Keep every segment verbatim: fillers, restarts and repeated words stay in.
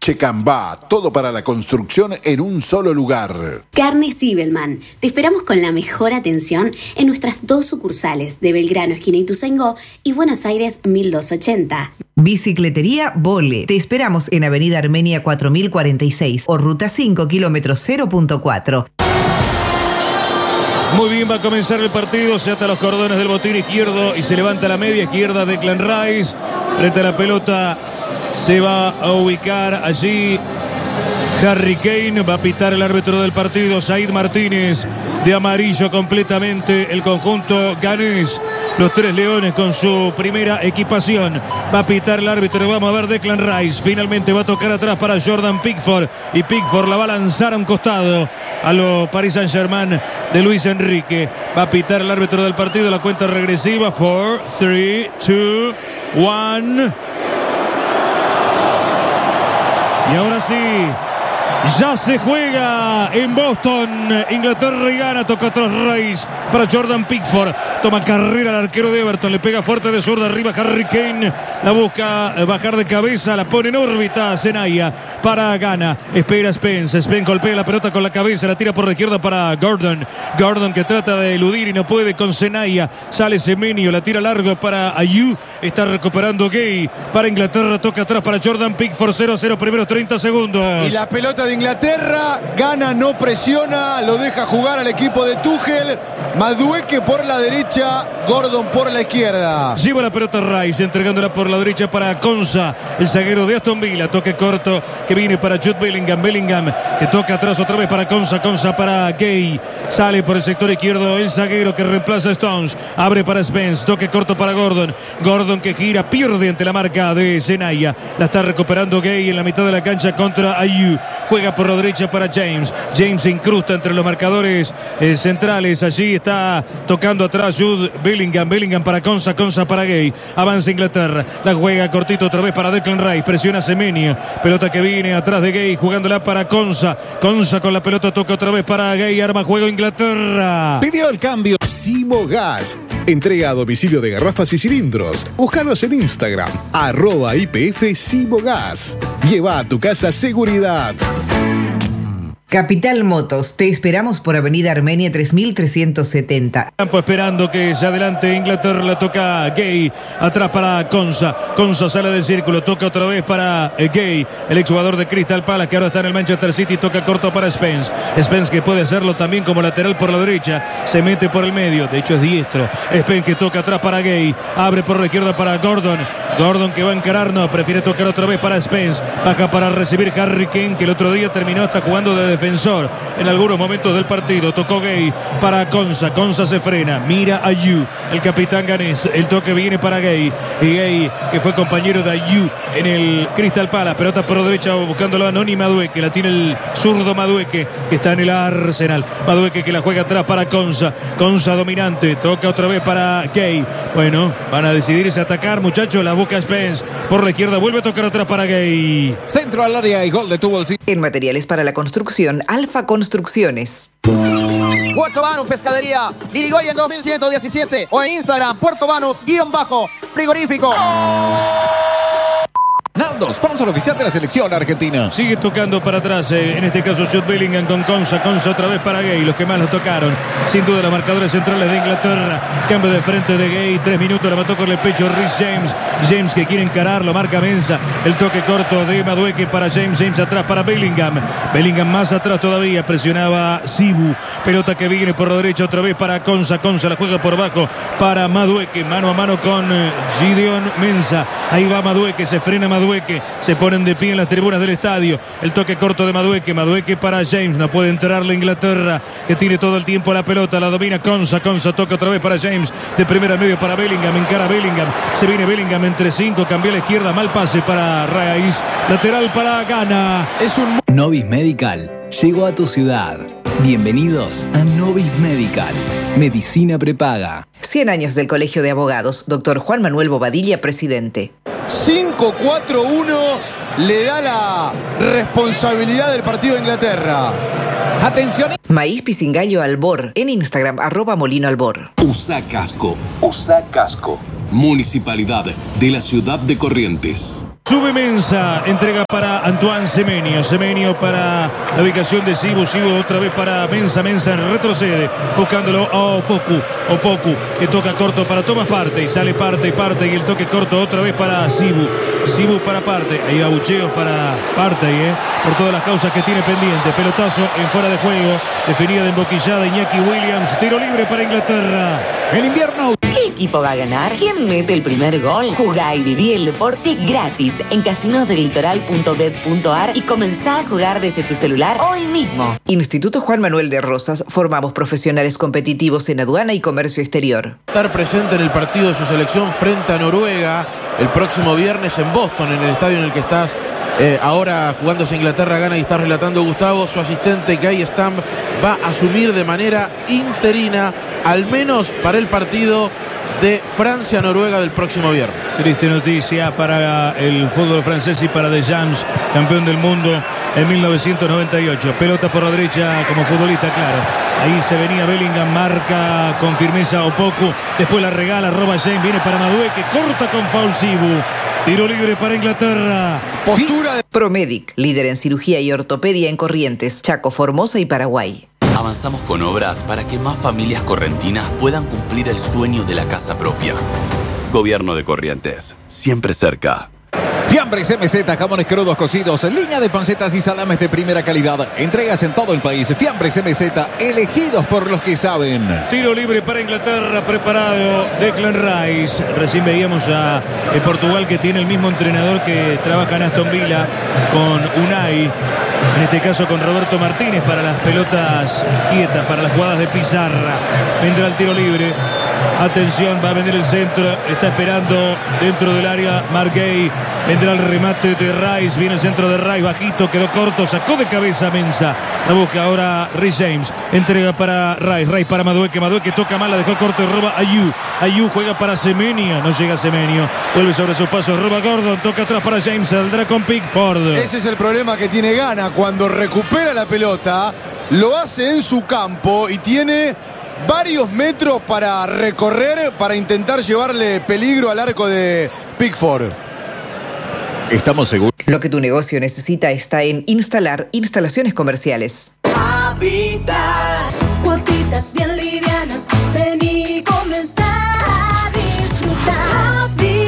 Checambá, todo para la construcción en un solo lugar. Carnes Zibelman. Te esperamos con la mejor atención en nuestras dos sucursales de Belgrano, esquina Ituzaingó, y Buenos Aires mil doscientos ochenta. Bicicletería Vole. Te esperamos en Avenida Armenia cuatro mil cuarenta y seis o Ruta cinco, kilómetro cero punto cuatro. Muy bien, va a comenzar el partido. Se ata los cordones del botín izquierdo y se levanta la media izquierda de Declan Rice. Frente a la pelota se va a ubicar allí Harry Kane. Va a pitar el árbitro del partido, Said Martínez, de amarillo completamente el conjunto ganés. Los tres leones con su primera equipación. Va a pitar el árbitro. Vamos a ver Declan Rice. Finalmente va a tocar atrás para Jordan Pickford. Y Pickford la va a lanzar a un costado a los Paris Saint-Germain de Luis Enrique. Va a pitar el árbitro del partido. La cuenta regresiva. cuatro, tres, dos, uno. Y ahora sí. Ya se juega en Boston. Inglaterra y gana. Toca atrás Rice para Jordan Pickford. Toma carrera el arquero de Everton. Le pega fuerte de zurda arriba Harry Kane. La busca bajar de cabeza. La pone en órbita Zenaya para Ghana. Espera Spence. Spence golpea la pelota con la cabeza. La tira por la izquierda para Gordon. Gordon que trata de eludir y no puede con Zenaya. Sale Semenyo. La tira largo para Ayew. Está recuperando Gay para Inglaterra. Toca atrás para Jordan Pickford. cero a cero primeros treinta segundos. Y la pelota de Inglaterra, Ghana no presiona, lo deja jugar al equipo de Tuchel. Madueke por la derecha, Gordon por la izquierda. Lleva la pelota Rice, entregándola por la derecha para Konsa, el zaguero de Aston Villa. Toque corto que viene para Jude Bellingham. Bellingham que toca atrás otra vez para Konsa. Konsa para Gay. Sale por el sector izquierdo el zaguero que reemplaza a Stones. Abre para Spence. Toque corto para Gordon. Gordon que gira, pierde ante la marca de Zenaya. La está recuperando Gay en la mitad de la cancha contra Ayew. Juega por la derecha para James. James se incrusta entre los marcadores eh, centrales. Allí está tocando atrás Jude Bellingham. Bellingham para Konsa. Konsa para Gay. Avanza Inglaterra. La juega cortito otra vez para Declan Rice. Presiona Semenyo. Pelota que viene atrás de Gay. Jugándola para Konsa. Konsa con la pelota toca otra vez para Gay. Arma juego Inglaterra. Pidió el cambio Simo Gas. Entrega a domicilio de garrafas y cilindros. Búscalos en Instagram. Arroba I P F Simo Gas. Lleva a tu casa seguridad. Capital Motos, te esperamos por Avenida Armenia tres mil trescientos setenta. Campo esperando que se adelante Inglaterra, la toca Gay, atrás para Konsa. Konsa sale del círculo, toca otra vez para eh, Gay, el exjugador de Crystal Palace que ahora está en el Manchester City, toca corto para Spence. Spence que puede hacerlo también como lateral por la derecha, se mete por el medio, de hecho es diestro. Spence que toca atrás para Gay, abre por la izquierda para Gordon. Gordon que va a encarar, no, prefiere tocar otra vez para Spence. Baja para recibir Harry Kane, que el otro día terminó hasta jugando de defensor en algunos momentos del partido. Tocó Gay para Konsa. Konsa se frena, mira a Ayew, el capitán ganés. El toque viene para Gay. Y Gay, que fue compañero de Ayew en el Crystal Palace. Pelota por la derecha buscándolo a Noni Madueke. La tiene el zurdo Madueke, que está en el Arsenal. Madueke que la juega atrás para Konsa. Konsa dominante. Toca otra vez para Gay. Bueno, van a decidirse a atacar, muchachos. La busca Spence. Por la izquierda vuelve a tocar atrás para Gay. Centro al área y gol de Tubal. En materiales para la construcción, Alfa Construcciones. Puerto Banús Pescadería, Irigoyen dos mil ciento diecisiete o en Instagram, Puerto Banús, guión bajo, frigorífico. Naldo, sponsor oficial de la selección argentina. Sigue tocando para atrás, eh, en este caso Jude Bellingham con Konsa. Konsa otra vez para Gay, los que más lo tocaron. Sin duda los marcadores centrales de Inglaterra. Cambio de frente de Gay, tres minutos, la mató con el pecho Reece James. James que quiere encarar, lo marca Mensah. El toque corto de Madueke para James. James atrás para Bellingham. Bellingham más atrás todavía, presionaba Sibu. Pelota que viene por la derecha otra vez para Konsa. Konsa la juega por abajo para Madueke. Mano a mano con eh, Gideon Mensah. Ahí va Madueke, se frena Madueke. Se ponen de pie en las tribunas del estadio. El toque corto de Madueke. Madueke para James. No puede entrar la Inglaterra, que tiene todo el tiempo la pelota. La domina Konsa. Konsa toca otra vez para James. De primera al medio para Bellingham. Encara Bellingham. Se viene Bellingham entre cinco. Cambió a la izquierda. Mal pase para Rice. Lateral para Ghana. Es un... Novis Medical llegó a tu ciudad. Bienvenidos a Novis Medical. Medicina prepaga. cien años del Colegio de Abogados. Doctor Juan Manuel Bobadilla, presidente. cinco cuatro uno le da la responsabilidad del partido de Inglaterra. Atención. Maíz Pisingallo Albor. En Instagram, arroba Molino Albor. Usa casco. Usa casco. Municipalidad de la Ciudad de Corrientes. Sube Mensah, entrega para Antoine Semenyo, Semenyo para la ubicación de Sibu, Sibu otra vez para Mensah, Mensah retrocede, buscándolo a Opoku, Opoku que toca corto para Thomas Partey, sale Partey, Partey y el toque corto otra vez para Sibu, Sibu para Partey, hay abucheos para Partey, eh, por todas las causas que tiene pendiente, pelotazo en fuera de juego, definida de emboquillada Iñaki Williams, tiro libre para Inglaterra. En invierno. ¿Qué equipo va a ganar? ¿Quién mete el primer gol? Jugá y viví el deporte gratis en casinos del litoral punto bet punto ar y comenzá a jugar desde tu celular hoy mismo. Instituto Juan Manuel de Rosas, formamos profesionales competitivos en aduana y comercio exterior. Estar presente en el partido de su selección frente a Noruega el próximo viernes en Boston, en el estadio en el que estás eh, ahora jugándose Inglaterra gana y está relatando Gustavo. Su asistente Guy Stamp va a asumir de manera interina, al menos para el partido de Francia-Noruega del próximo viernes. Triste noticia para el fútbol francés y para Deschamps, campeón del mundo en mil novecientos noventa y ocho. Pelota por la derecha como futbolista, claro. Ahí se venía Bellingham, marca con firmeza Opoku. Después la regala, roba James, viene para Madueke, corta con foul Sibu. Tiro libre para Inglaterra. Postura de Promedic, líder en cirugía y ortopedia en Corrientes, Chaco, Formosa y Paraguay. Avanzamos con obras para que más familias correntinas puedan cumplir el sueño de la casa propia. Gobierno de Corrientes, siempre cerca. Fiambres M Z, jamones crudos cocidos, línea de pancetas y salames de primera calidad. Entregas en todo el país. Fiambres M Z, elegidos por los que saben. Tiro libre para Inglaterra, preparado Declan Rice. Recién veíamos a eh, Portugal, que tiene el mismo entrenador que trabaja en Aston Villa con Unai. En este caso con Roberto Martínez para las pelotas quietas, para las jugadas de pizarra. Vendrá el tiro libre. Atención, va a venir el centro. Está esperando dentro del área Mark Gay. Vendrá el remate de Rice. Viene el centro de Rice. Bajito, quedó corto. Sacó de cabeza Mensah. La busca ahora Rhys James. Entrega para Rice. Rice para Madueke. Madueke toca mal. La dejó corto y roba Ayew. Ayew juega para Semenyo. No llega Semenyo. Vuelve sobre sus pasos. Roba Gordon. Toca atrás para James. Saldrá con Pickford. Ese es el problema que tiene Ghana. Cuando recupera la pelota, lo hace en su campo y tiene varios metros para recorrer, para intentar llevarle peligro al arco de Pickford. Estamos seguros. Lo que tu negocio necesita está en Instalar Instalaciones Comerciales. Habitat, cuotitas bien livianas, ven y comenzar a disfrutar.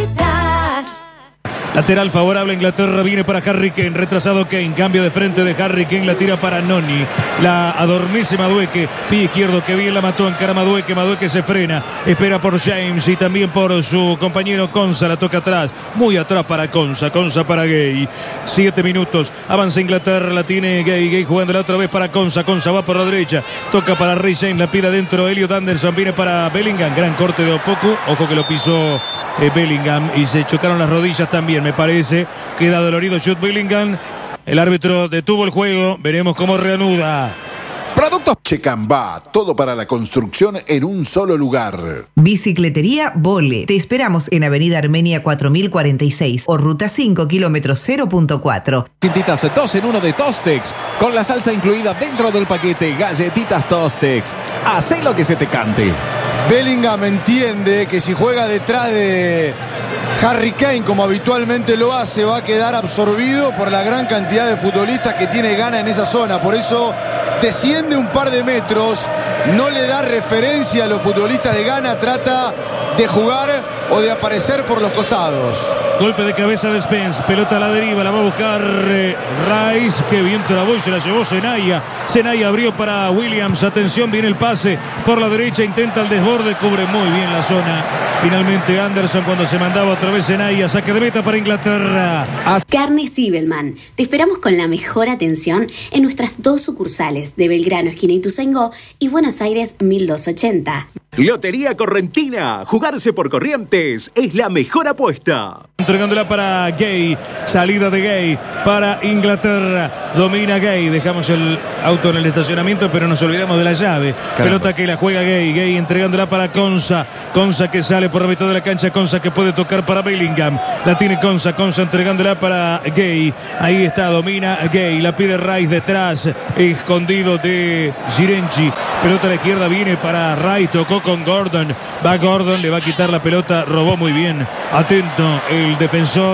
Habitat. Lateral favorable a Inglaterra, viene para Harry Kane, retrasado Kane, cambio de frente de Harry Kane, la tira para Noni, la adormece Madueke, pie izquierdo que bien la mató, encara Madueke, Madueke se frena, espera por James y también por su compañero Konsa, la toca atrás, muy atrás para Konsa, Konsa para Gay, siete minutos, avanza Inglaterra, la tiene Gay, Gay jugándola otra vez para Konsa, Konsa va por la derecha, toca para Rhys James, la pide adentro Elliot Anderson, viene para Bellingham, gran corte de Opoku, ojo que lo pisó eh, Bellingham y se chocaron las rodillas también, me parece, queda dolorido Jude Bellingham. El árbitro detuvo el juego, veremos cómo reanuda. Productos Checambá, todo para la construcción en un solo lugar. Bicicletería Vole. Te esperamos en Avenida Armenia cuatro mil cuarenta y seis o Ruta cinco, kilómetro cero punto cuatro. Tintitas dos en uno de Tostex, con la salsa incluida dentro del paquete. Galletitas Tostex. Hacé lo que se te cante. Bellingham entiende que si juega detrás de Harry Kane, como habitualmente lo hace, va a quedar absorbido por la gran cantidad de futbolistas que tiene Ghana en esa zona. Por eso desciende un par de metros, no le da referencia a los futbolistas de Ghana, trata de jugar o de aparecer por los costados. Golpe de cabeza de Spence, pelota a la deriva, la va a buscar eh, Rice, que bien trabó y se la llevó Senaya. Senaya abrió para Williams, atención, viene el pase por la derecha, intenta el desborde, cubre muy bien la zona. Finalmente Anderson cuando se mandaba otra vez Senaya, saque de meta para Inglaterra. Carnes Sibelman, te esperamos con la mejor atención en nuestras dos sucursales de Belgrano, esquina Ituzaingó y Buenos Aires mil doscientos ochenta. Lotería Correntina, jugarse por Corrientes es la mejor apuesta. Entregándola para Gay, salida de Gay para Inglaterra, domina Gay, dejamos el auto en el estacionamiento pero nos olvidamos de la llave. Caramba. Pelota que la juega Gay, Gay entregándola para Konsa, Konsa que sale por la mitad de la cancha, Konsa que puede tocar para Bellingham, la tiene Konsa, Konsa entregándola para Gay, ahí está, domina Gay, la pide Rice detrás, escondido de Girenchi, pelota a la izquierda viene para Rice, tocó con Gordon, va Gordon, le va a quitar la pelota, robó muy bien, atento el defensor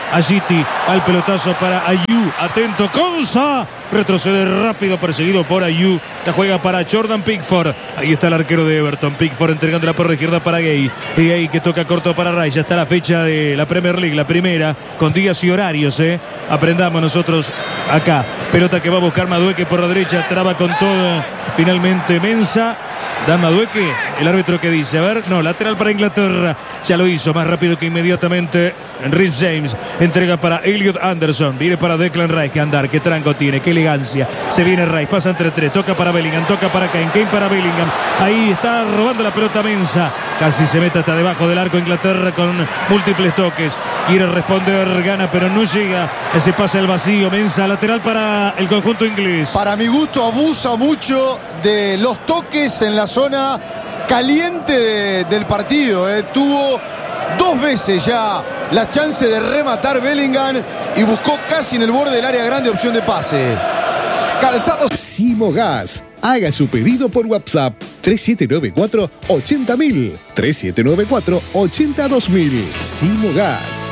Agiti al pelotazo para Ayew. Atento, Konsa. Retrocede rápido, perseguido por Ayew. La juega para Jordan Pickford. Ahí está el arquero de Everton. Pickford entregándola por la izquierda para Gay. Y Gay que toca corto para Rice. Ya está la fecha de la Premier League, la primera, con días y horarios. ¿eh? Aprendamos nosotros acá. Pelota que va a buscar Madueke por la derecha. Traba con todo. Finalmente Mensah. Dan Madueke, el árbitro que dice, a ver, no, lateral para Inglaterra, ya lo hizo, más rápido que inmediatamente Reece James, entrega para Elliot Anderson, viene para Declan Rice, que andar, qué tranco tiene, qué elegancia, se viene Rice, pasa entre tres, toca para Bellingham, toca para Kane, Kane para Bellingham, ahí está robando la pelota Mensah, casi se mete hasta debajo del arco Inglaterra con múltiples toques, quiere responder, gana, pero no llega, ese pase al vacío, Mensah, lateral para el conjunto inglés. Para mi gusto abusa mucho de los toques en la zona caliente de, del partido. Eh. Tuvo dos veces ya la chance de rematar Bellingham y buscó casi en el borde del área grande opción de pase. Calzados Simogas. Haga su pedido por WhatsApp tres siete nueve cuatro, ochenta mil, tres siete nueve cuatro, ochenta dos mil. Simogas.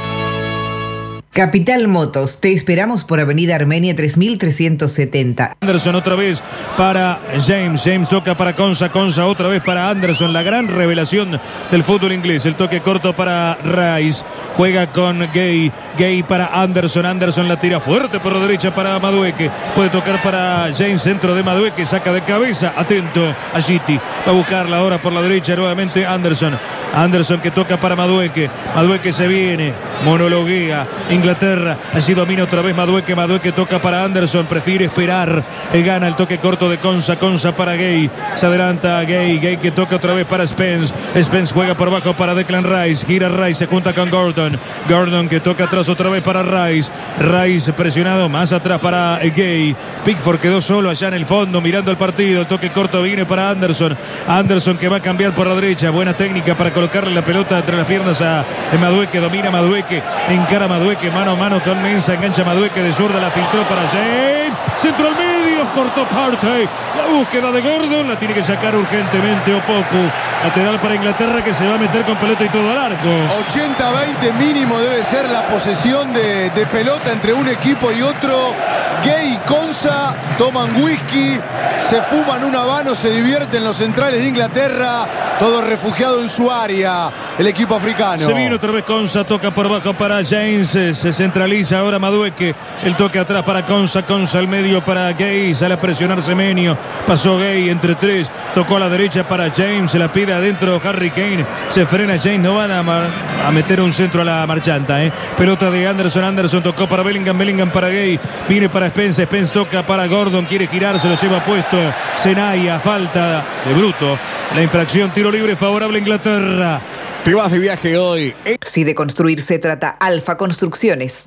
Capital Motos, te esperamos por Avenida Armenia tres mil trescientos setenta. Anderson otra vez para James, James toca para Konsa, Konsa otra vez para Anderson, la gran revelación del fútbol inglés, el toque corto para Rice, juega con Gay, Gay para Anderson, Anderson la tira fuerte por la derecha para Madueke, puede tocar para James, centro de Madueke, saca de cabeza, atento a Agiti, va a buscarla ahora por la derecha nuevamente Anderson, Anderson que toca para Madueke, Madueke se viene, monologuea, Inglaterra, allí domina otra vez Madueke, Madueke toca para Anderson, prefiere esperar, él gana el toque corto de Konsa, Konsa para Gay, se adelanta Gay, Gay que toca otra vez para Spence, Spence juega por bajo para Declan Rice, gira Rice, se junta con Gordon, Gordon que toca atrás otra vez para Rice, Rice presionado más atrás para Gay, Pickford quedó solo allá en el fondo mirando el partido, el toque corto viene para Anderson, Anderson que va a cambiar por la derecha, buena técnica para colocarle la pelota entre las piernas a Madueke, domina Madueke, encara Madueke, mano a mano con Mensah, engancha Madueke de zurda, la filtró para James, centro al medio, cortó Partey, la búsqueda de Gordon, la tiene que sacar urgentemente Opoku, lateral para Inglaterra que se va a meter con pelota y todo al arco. ochenta veinte mínimo debe ser la posesión de, de pelota entre un equipo y otro. Gay y Konsa toman whisky, se fuman un habano, se divierten los centrales de Inglaterra, todo refugiado en su área, el equipo africano. Se vino otra vez Konsa, toca por bajo para James, se centraliza ahora Madueke, el toque atrás para Konsa, Konsa al medio para Gay, sale a presionar Semenyo, pasó Gay entre tres, tocó a la derecha para James, se la pide adentro Harry Kane, se frena James, no van a, a meter un centro a la marchanta, ¿eh? Pelota de Anderson, Anderson tocó para Bellingham, Bellingham para Gay, viene para Spence, Spence toca para Gordon, quiere girar, se lo lleva puesto Senaya, falta de bruto, la infracción, tiro libre favorable a Inglaterra. Te vas de viaje hoy. Si de construir se trata, Alfa Construcciones.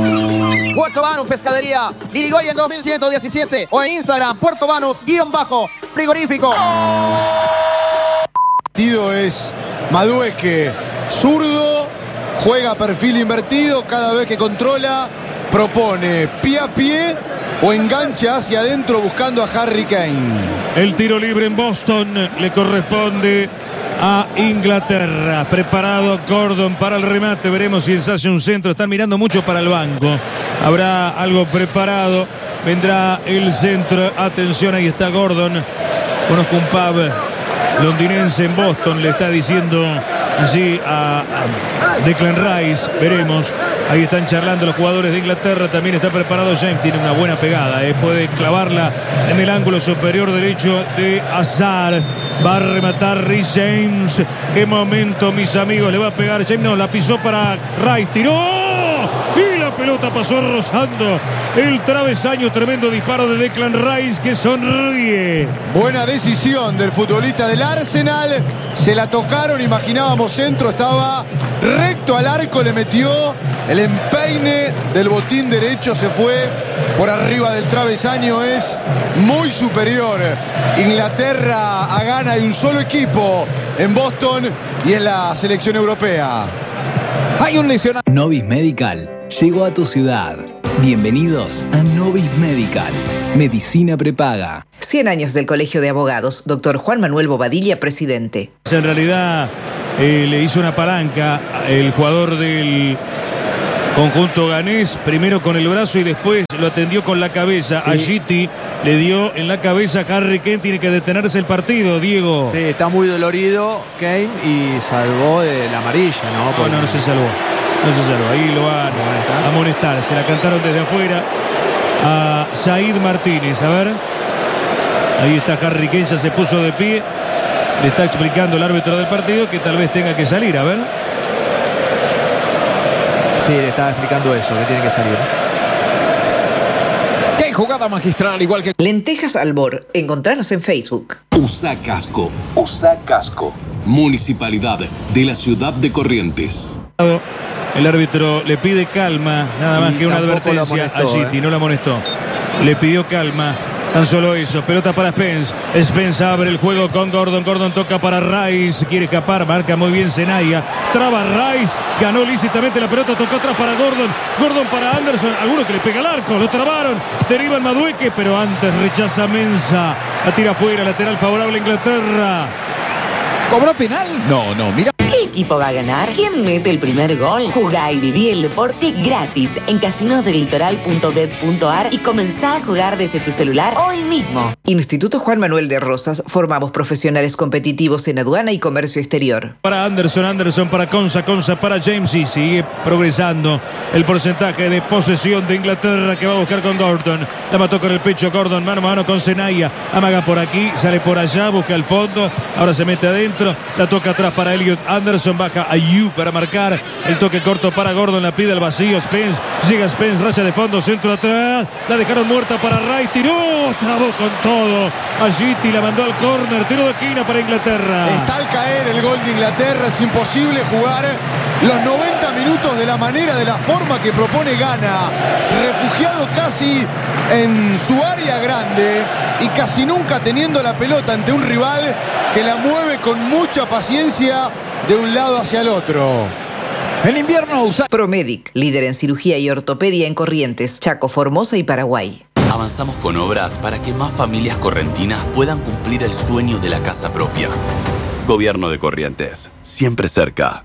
Puerto Banús Pescadería, Irigoyen dos mil ciento diecisiete o en Instagram, Puerto Banús, guión bajo, frigorífico. El partido es Madueke, zurdo, juega perfil invertido, cada vez que controla, propone pie a pie o engancha hacia adentro buscando a Harry Kane. El tiro libre en Boston le corresponde a Inglaterra. Preparado Gordon para el remate. Veremos si ensaya un centro. Están mirando mucho para el banco. Habrá algo preparado. Vendrá el centro. Atención, ahí está Gordon. Conozco un pub londinense en Boston. Le está diciendo allí a, a Declan Rice. Veremos. Ahí están charlando los jugadores de Inglaterra. También está preparado James. Tiene una buena pegada. ¿eh? Puede clavarla en el ángulo superior derecho de Hazard. Va a rematar Reece James. Qué momento, mis amigos. Le va a pegar James. No, la pisó para Rice. Tiró. Y la pelota pasó rozando el travesaño. Tremendo disparo de Declan Rice que sonríe. Buena decisión del futbolista del Arsenal. Se la tocaron, imaginábamos centro. Estaba recto al arco. Le metió el empeine del botín derecho. Se fue por arriba del travesaño. Es muy superior. Inglaterra a gana de un solo equipo en Boston y en la selección europea. Hay un lesionado. Novis Medical llegó a tu ciudad. Bienvenidos a Novis Medical. Medicina prepaga. cien años del Colegio de Abogados. Doctor Juan Manuel Bobadilla, presidente. En realidad eh, le hizo una palanca el jugador del Conjunto ganés, primero con el brazo y después lo atendió con la cabeza. Sí. Agiti le dio en la cabeza. Harry Kane tiene que detenerse el partido, Diego. Sí, está muy dolorido Kane y salvó de la amarilla, ¿no? No, no, no se salvó. No se salvó. Ahí lo van a amonestar. Se la cantaron desde afuera a Said Martínez. A ver. Ahí está Harry Kane, ya se puso de pie. Le está explicando el árbitro del partido que tal vez tenga que salir. A ver. Sí, le estaba explicando eso, que tiene que salir. ¡Qué jugada magistral! Igual que Lentejas Albor. Encontranos en Facebook. Usa casco. Usa casco. Municipalidad de la ciudad de Corrientes. El árbitro le pide calma, nada más Y que una tampoco lo advertencia a amonestó, Gitti, eh. no lo amonestó. Le pidió calma, tan solo eso. Pelota para Spence. Spence abre el juego con Gordon. Gordon toca para Rice, quiere escapar, marca muy bien Senaya. Traba Rice, ganó lícitamente la pelota, tocó atrás para Gordon. Gordon para Anderson, alguno que le pega al arco, lo trabaron. Deriva el Madueque, pero antes rechaza Mensah. La tira afuera, lateral favorable a Inglaterra. ¿Cobró penal? No, no, mira. ¿Qué equipo va a ganar? ¿Quién mete el primer gol? Jugá y viví el deporte gratis en casinos del litoral punto bet punto ar y comenzá a jugar desde tu celular hoy mismo. Instituto Juan Manuel de Rosas. Formamos profesionales competitivos en aduana y comercio exterior. Para Anderson, Anderson para Konsa, Konsa para James y sigue progresando el porcentaje de posesión de Inglaterra que va a buscar con Gordon. La mató con el pecho Gordon, mano a mano con Senaya. Amaga por aquí, sale por allá, busca el fondo, ahora se mete adentro, la toca atrás para Elliot Anderson, baja a Yu para marcar. El toque corto para Gordon, la pide al vacío Spence, llega Spence, raya de fondo, centro atrás, la dejaron muerta para Rice, tiró, trabó con todo. Agiti la mandó al córner, tiro de esquina para Inglaterra. Está al caer el gol de Inglaterra, es imposible jugar los noventa minutos de la manera, de la forma que propone Ghana, refugiado casi en su área grande y casi nunca teniendo la pelota ante un rival que la mueve con mucha paciencia de un lado hacia el otro. En invierno usa Promedic, líder en cirugía y ortopedia en Corrientes, Chaco, Formosa y Paraguay. Avanzamos con obras para que más familias correntinas puedan cumplir el sueño de la casa propia. Gobierno de Corrientes, siempre cerca.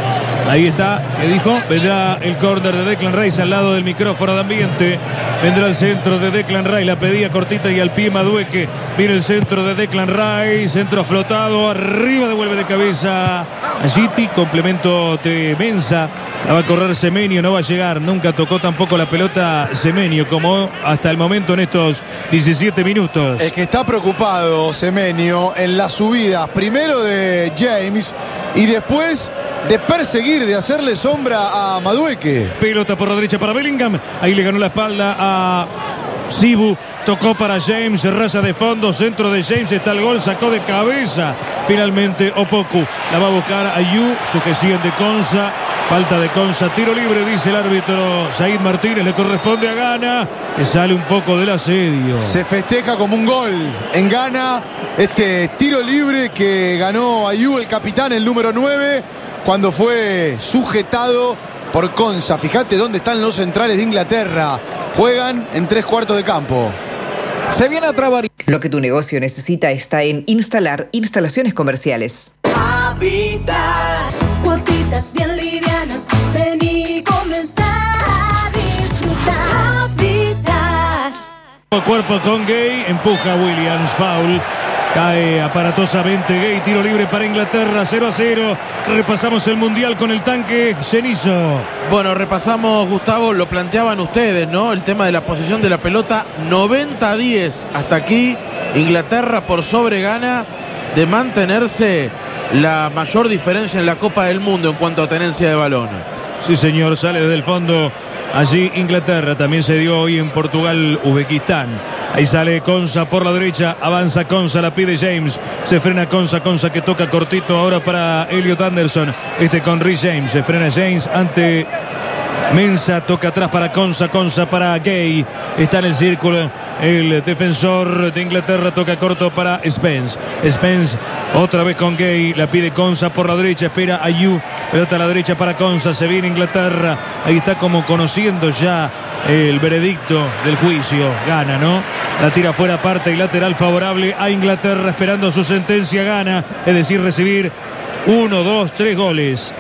Ahí está, ¿qué dijo? Vendrá el córner de Declan Rice al lado del micrófono de ambiente. Vendrá el centro de Declan Rice, la pedía cortita y al pie Madueque. Viene el centro de Declan Rice, centro flotado, arriba devuelve de cabeza a Gitti, complemento de Mensah. La va a correr Semenyo, no va a llegar, nunca tocó tampoco la pelota Semenyo como hasta el momento en estos diecisiete minutos. Es que está preocupado Semenyo en las subidas, primero de James y después de perseguir, de hacerle sombra a Madueque. Pelota por la derecha para Bellingham. Ahí le ganó la espalda a Sibu. Tocó para James, raya de fondo, centro de James, está el gol, sacó de cabeza. Finalmente Opoku la va a buscar a Yu, sujeción de Konsa. Falta de Konsa, tiro libre, dice el árbitro Said Martínez, le corresponde a Ghana, que sale un poco del asedio. Se festeja como un gol en Ghana este tiro libre que ganó Ayew, el capitán, el número nueve, cuando fue sujetado por Konsa. Fíjate dónde están los centrales de Inglaterra. Juegan en tres cuartos de campo. Se viene a trabar. Lo que tu negocio necesita está en Instalar Instalaciones Comerciales. Habitas, cuotitas bien livianas, ven y comenzar a disfrutar. Habitat. Cuerpo con Gay, empuja Williams, foul. Cae aparatosamente Gay, tiro libre para Inglaterra, cero a cero. Repasamos el Mundial con el tanque Cenizo. Bueno, repasamos, Gustavo, lo planteaban ustedes, ¿no? El tema de la posesión de la pelota, noventa a diez. Hasta aquí, Inglaterra por sobre Ghana de mantenerse la mayor diferencia en la Copa del Mundo en cuanto a tenencia de balón. Sí, señor, sale desde el fondo. Allí Inglaterra, también se dio hoy en Portugal, Uzbekistán. Ahí sale Konsa por la derecha, avanza Konsa, la pide James, se frena Konsa, Konsa que toca cortito ahora para Elliot Anderson, este con Reece James, se frena James ante Mensah, toca atrás para Konsa, Konsa para Gay, está en el círculo el defensor de Inglaterra, toca corto para Spence, Spence otra vez con Gay, la pide Konsa por la derecha, espera a Ayew, pelota a la derecha para Konsa, se viene Inglaterra, ahí está como conociendo ya el veredicto del juicio, Ghana, ¿no? La tira fuera, parte y lateral favorable a Inglaterra, esperando su sentencia, Ghana, es decir, recibir uno, dos, tres goles.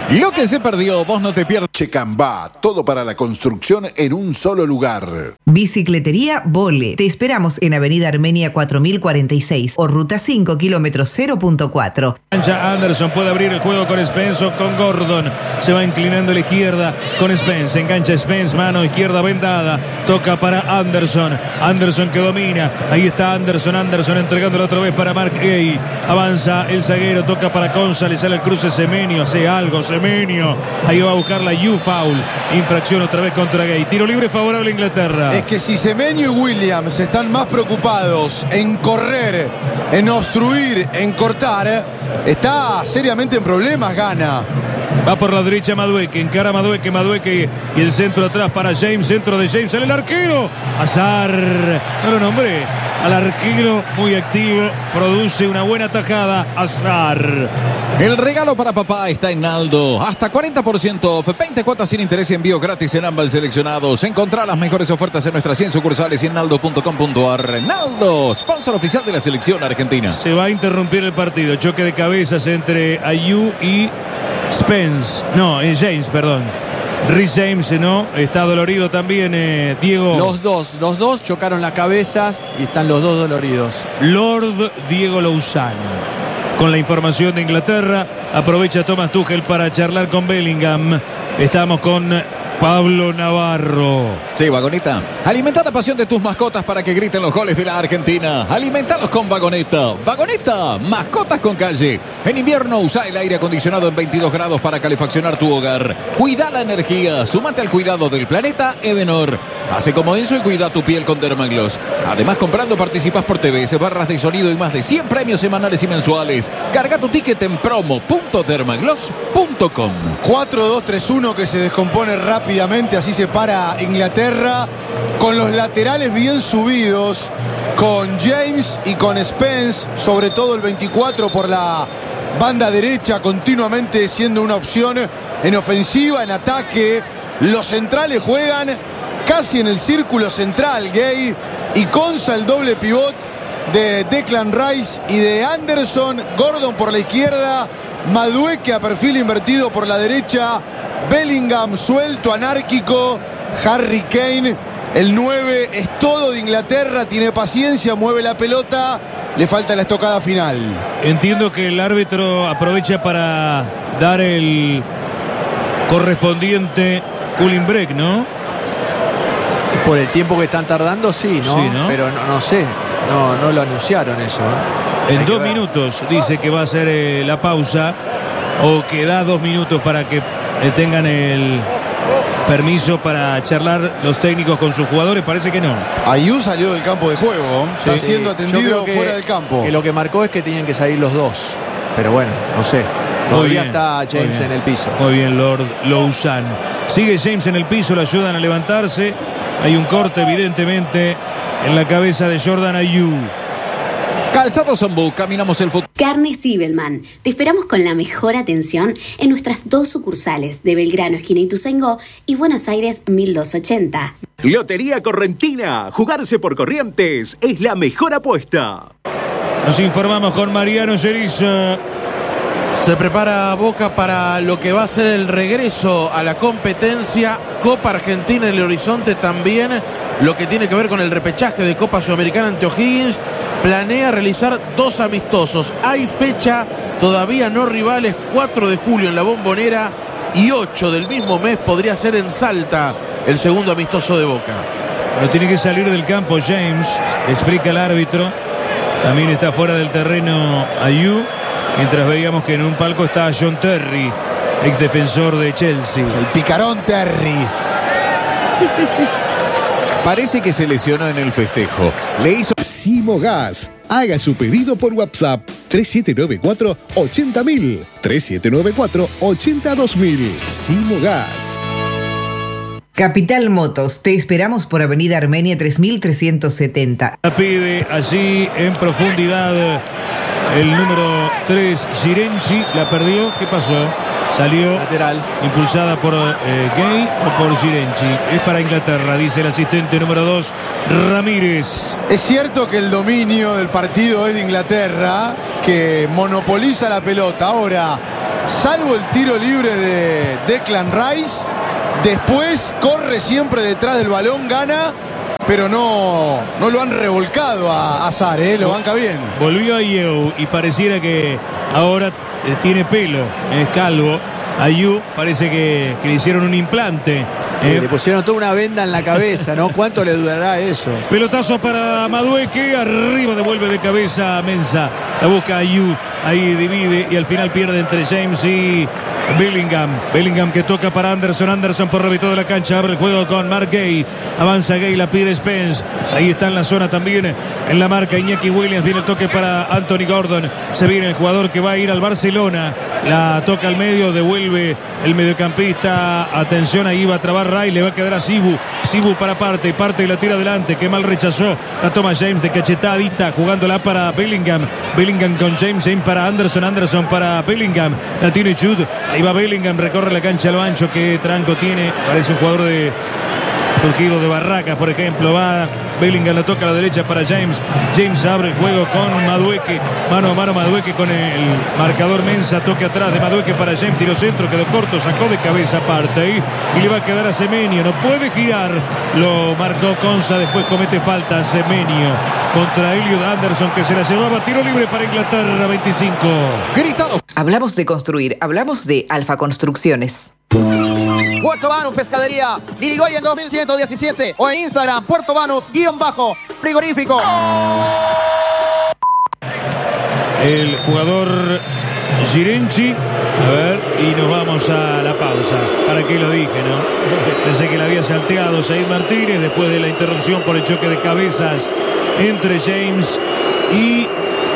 Lo que se perdió, vos no te pierdas. Checambá, todo para la construcción en un solo lugar. Bicicletería Vole. Te esperamos en Avenida Armenia cuatro mil cuarenta y seis o Ruta cinco, kilómetro cero punto cuatro. Cancha Anderson puede abrir el juego con Spence o con Gordon. Se va inclinando a la izquierda con Spence. Engancha Spence, mano izquierda vendada. Toca para Anderson. Anderson que domina. Ahí está Anderson. Anderson entregándolo otra vez para Mark Gay. Avanza el zaguero. Toca para Conza. Le sale el cruce Semenio. Hace algo Semenio. Ahí va a buscar la U foul. Infracción otra vez contra Gay. Tiro libre favorable a Inglaterra. Es que si Semenyo y Williams están más preocupados en correr, en obstruir, en cortar, está seriamente en problemas, Ghana. Va por la derecha Madueke, encara Madueke, Madueke y el centro atrás para James, centro de James, sale el arquero. Azar, no lo nombré, al arquero muy activo, produce una buena tajada, Azar. El regalo para papá está en Naldo, hasta cuarenta por ciento off, veinte cuotas sin interés y envío gratis en ambos seleccionados. Encontrá las mejores ofertas en nuestras cien sucursales y en naldo punto com punto ar. Naldo, sponsor oficial de la selección argentina. Se va a interrumpir el partido, choque de cabezas entre Ayew y Spence, no, eh, James, perdón. Rhys James, ¿no? Está dolorido también, eh, Diego. Los dos, los dos chocaron las cabezas y están los dos doloridos. Lord Diego Lozano. Con la información de Inglaterra, aprovecha Thomas Tuchel para charlar con Bellingham. Estamos con Pablo Navarro. Sí, Vagoneta. Alimenta la pasión de tus mascotas para que griten los goles de la Argentina. Alimentalos con Vagoneta. Vagoneta, mascotas con calle. En invierno usa el aire acondicionado en veintidós grados para calefaccionar tu hogar. Cuida la energía. Sumate al cuidado del planeta Edenor. Hace como Enzo y cuida tu piel con Dermagloss. Además, comprando participas por T V, barras de sonido y más de cien premios semanales y mensuales. Carga tu ticket en promo punto dermagloss punto com. cuatro dos tres uno que se descompone rápidamente, así se para Inglaterra, con los laterales bien subidos, con James y con Spence, sobre todo el veinticuatro por la banda derecha, continuamente siendo una opción en ofensiva, en ataque. Los centrales juegan casi en el círculo central, Gay y Conza, el doble pivot de Declan Rice y de Anderson. Gordon por la izquierda, Madueke a perfil invertido por la derecha, Bellingham suelto, anárquico, Harry Kane, el nueve, es todo de Inglaterra, tiene paciencia, mueve la pelota, le falta la estocada final. Entiendo que el árbitro aprovecha para dar el correspondiente cooling break, ¿no? Por el tiempo que están tardando, sí, ¿no? Sí, ¿no? Pero no, no sé, no, no lo anunciaron eso, ¿eh? En dos minutos dice que va a ser eh, la pausa, o que da dos minutos para que eh, tengan el permiso para charlar los técnicos con sus jugadores. Parece que no. Ayew salió del campo de juego, está Sí, siendo yo atendido creo que- fuera del campo. Que lo que marcó es que tenían que salir los dos. Pero bueno, no sé. Muy Todavía bien, está muy James bien. en el piso. Muy bien, Lord Lozano. Sigue James en el piso, lo ayudan a levantarse. Hay un corte, evidentemente, en la cabeza de Jordan Ayew. Calzados Ombú, caminamos el fútbol. Carnes Sibelman. Te esperamos con la mejor atención en nuestras dos sucursales de Belgrano, esquina Ituzaingó, y Buenos Aires mil doscientos ochenta. Lotería Correntina. Jugarse por Corrientes es la mejor apuesta. Nos informamos con Mariano Cerizo. Se prepara Boca para lo que va a ser el regreso a la competencia. Copa Argentina en el horizonte también. Lo que tiene que ver con el repechaje de Copa Sudamericana ante O'Higgins. Planea realizar dos amistosos. Hay fecha, todavía no rivales. cuatro de julio en la Bombonera y ocho del mismo mes podría ser en Salta el segundo amistoso de Boca. Pero tiene que salir del campo James, le explica el árbitro. También está fuera del terreno Ayew. Mientras veíamos que en un palco está John Terry, ex defensor de Chelsea. El picarón Terry. Parece que se lesionó en el festejo. Le hizo... Simogas. Haga su pedido por WhatsApp tres siete nueve cuatro, ochenta mil. tres siete nueve cuatro, ochenta dos mil. Simogas. Capital Motos, te esperamos por Avenida Armenia tres mil trescientos setenta. La pide allí en profundidad el número tres, Girenchi. La perdió. ¿Qué pasó? Salió lateral, impulsada por eh, Gay o por Girenchi. Es para Inglaterra, dice el asistente número dos, Ramírez. Es cierto que el dominio del partido es de Inglaterra, que monopoliza la pelota. Ahora, salvo el tiro libre de Declan Rice, después corre siempre detrás del balón, gana, pero no, no lo han revolcado a, a Sar, ¿eh? Lo banca bien. Volvió a Ayew y pareciera que ahora eh, tiene pelo, es calvo. Ayew parece que, que le hicieron un implante. Sí, eh. le pusieron toda una venda en la cabeza, ¿no? ¿Cuánto le durará eso? Pelotazo para Madueque, arriba devuelve de cabeza a Mensah. La busca Ayew, ahí divide y al final pierde entre James y Bellingham. Bellingham que toca para Anderson. Anderson por la mitad de la cancha, abre el juego con Mark Gay. Avanza Gay, la pide Spence. Ahí está en la zona también, en la marca Iñaki Williams. Viene el toque para Anthony Gordon. Se viene el jugador que va a ir al Barcelona. La toca al medio, devuelve el mediocampista. Atención, ahí va a trabar Ray, le va a quedar a Sibu. Sibu para parte, parte y la tira adelante. Que mal rechazó. La toma James de cachetadita, jugándola para Bellingham. Bellingham con James, James para Anderson. Anderson para Bellingham. La tiene Jude. Ahí va Bellingham, recorre la cancha a lo ancho. Que tranco tiene. Parece un jugador de surgido de Barracas, por ejemplo. Va Bellingham, la toca a la derecha para James. James abre el juego con Madueque. Mano a mano Madueque con el marcador Mensah. Toque atrás de Madueque para James. Tiro centro, quedó corto, sacó de cabeza aparte. Y le va a quedar a Semenyo. No puede girar. Lo marcó Konsa. Después comete falta Semenyo contra Elliot Anderson, que se la llevaba. Tiro libre para Inglaterra, veinticinco. Gritado. Hablamos de construir. Hablamos de Alfa Construcciones. Puerto Banús Pescadería, Irigoyen dos mil ciento diecisiete o en Instagram, Puerto Banús, guión bajo, frigorífico. El jugador Girenchi. A ver, y nos vamos a la pausa. ¿Para qué lo dije, no? Pensé que le había salteado Zaid Martínez después de la interrupción por el choque de cabezas entre James y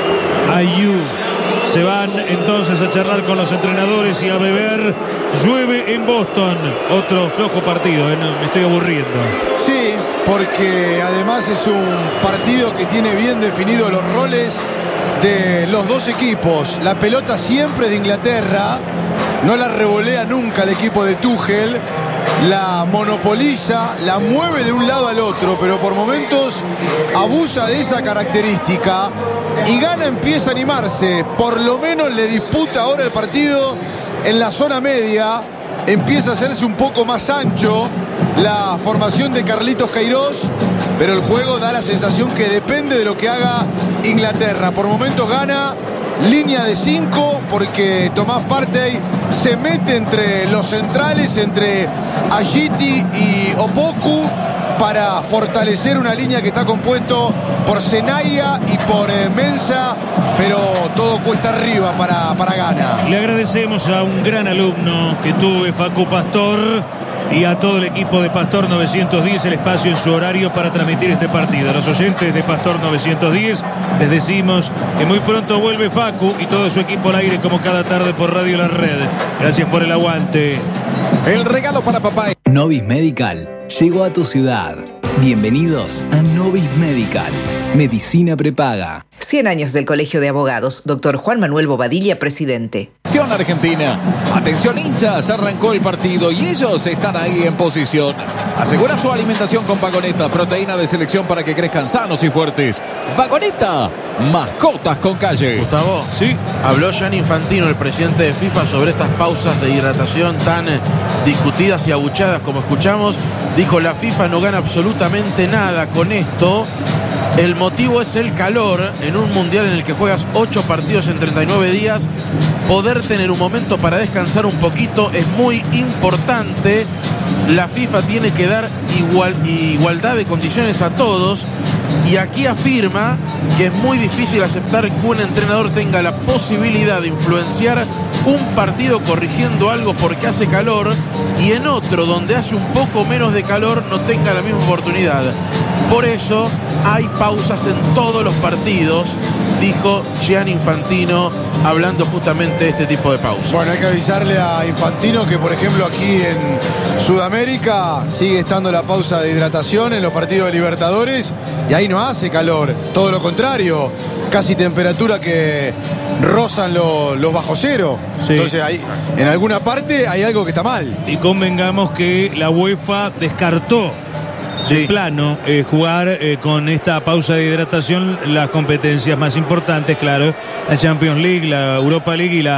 Ayew. Se van entonces a charlar con los entrenadores y a beber. Llueve en Boston. Otro flojo partido, ¿eh? No, me estoy aburriendo. Sí, porque además es un partido que tiene bien definidos los roles de los dos equipos. La pelota siempre de Inglaterra, no la revolea nunca el equipo de Tuchel. La monopoliza, la mueve de un lado al otro, pero por momentos abusa de esa característica y Ghana empieza a animarse. Por lo menos le disputa ahora el partido en la zona media. Empieza a hacerse un poco más ancho la formación de Carlitos Queiroz, pero el juego da la sensación que depende de lo que haga Inglaterra. Por momentos Ghana línea de cinco, porque Tomás Partey se mete entre los centrales, entre Ajiti y Opoku, para fortalecer una línea que está compuesto por Senaya y por eh, Mensah, pero todo cuesta arriba para, para Ghana. Le agradecemos a un gran alumno que tuve, Facu Pastor, y a todo el equipo de Pastor novecientos diez el espacio en su horario para transmitir este partido. A los oyentes de Pastor novecientos diez les decimos que muy pronto vuelve Facu y todo su equipo al aire como cada tarde por Radio La Red. Gracias por el aguante. El regalo para papá. Novis Medical llegó a tu ciudad. Bienvenidos a Novis Medical. Medicina prepaga. cien años del Colegio de Abogados. Doctor Juan Manuel Bobadilla, presidente. Atención Argentina, atención hinchas, arrancó el partido y ellos están ahí en posición. Asegura su alimentación con Vagoneta, proteína de selección para que crezcan sanos y fuertes. Vagoneta, mascotas con calle. Gustavo, sí. Habló Gianni Infantino, el presidente de FIFA, sobre estas pausas de hidratación tan eh, discutidas y abuchadas como escuchamos. Dijo: la FIFA no gana absolutamente nada con esto. El motivo es el calor. En un mundial en el que juegas ocho partidos en treinta y nueve días, poder tener un momento para descansar un poquito es muy importante. La FIFA tiene que dar igual, igualdad de condiciones a todos. Y aquí afirma que es muy difícil aceptar que un entrenador tenga la posibilidad de influenciar un partido corrigiendo algo porque hace calor y en otro donde hace un poco menos de calor no tenga la misma oportunidad. Por eso hay pausas en todos los partidos, dijo Gianni Infantino, hablando justamente de este tipo de pausas. Bueno, hay que avisarle a Infantino que, por ejemplo, aquí en Sudamérica sigue estando la pausa de hidratación en los partidos de Libertadores y ahí no hace calor, todo lo contrario, casi temperatura que rozan lo, los bajo cero. Sí. Entonces, ahí, en alguna parte hay algo que está mal. Y convengamos que la UEFA descartó de sí. plano eh, jugar eh, con esta pausa de hidratación las competencias más importantes, claro, la Champions League, la Europa League y la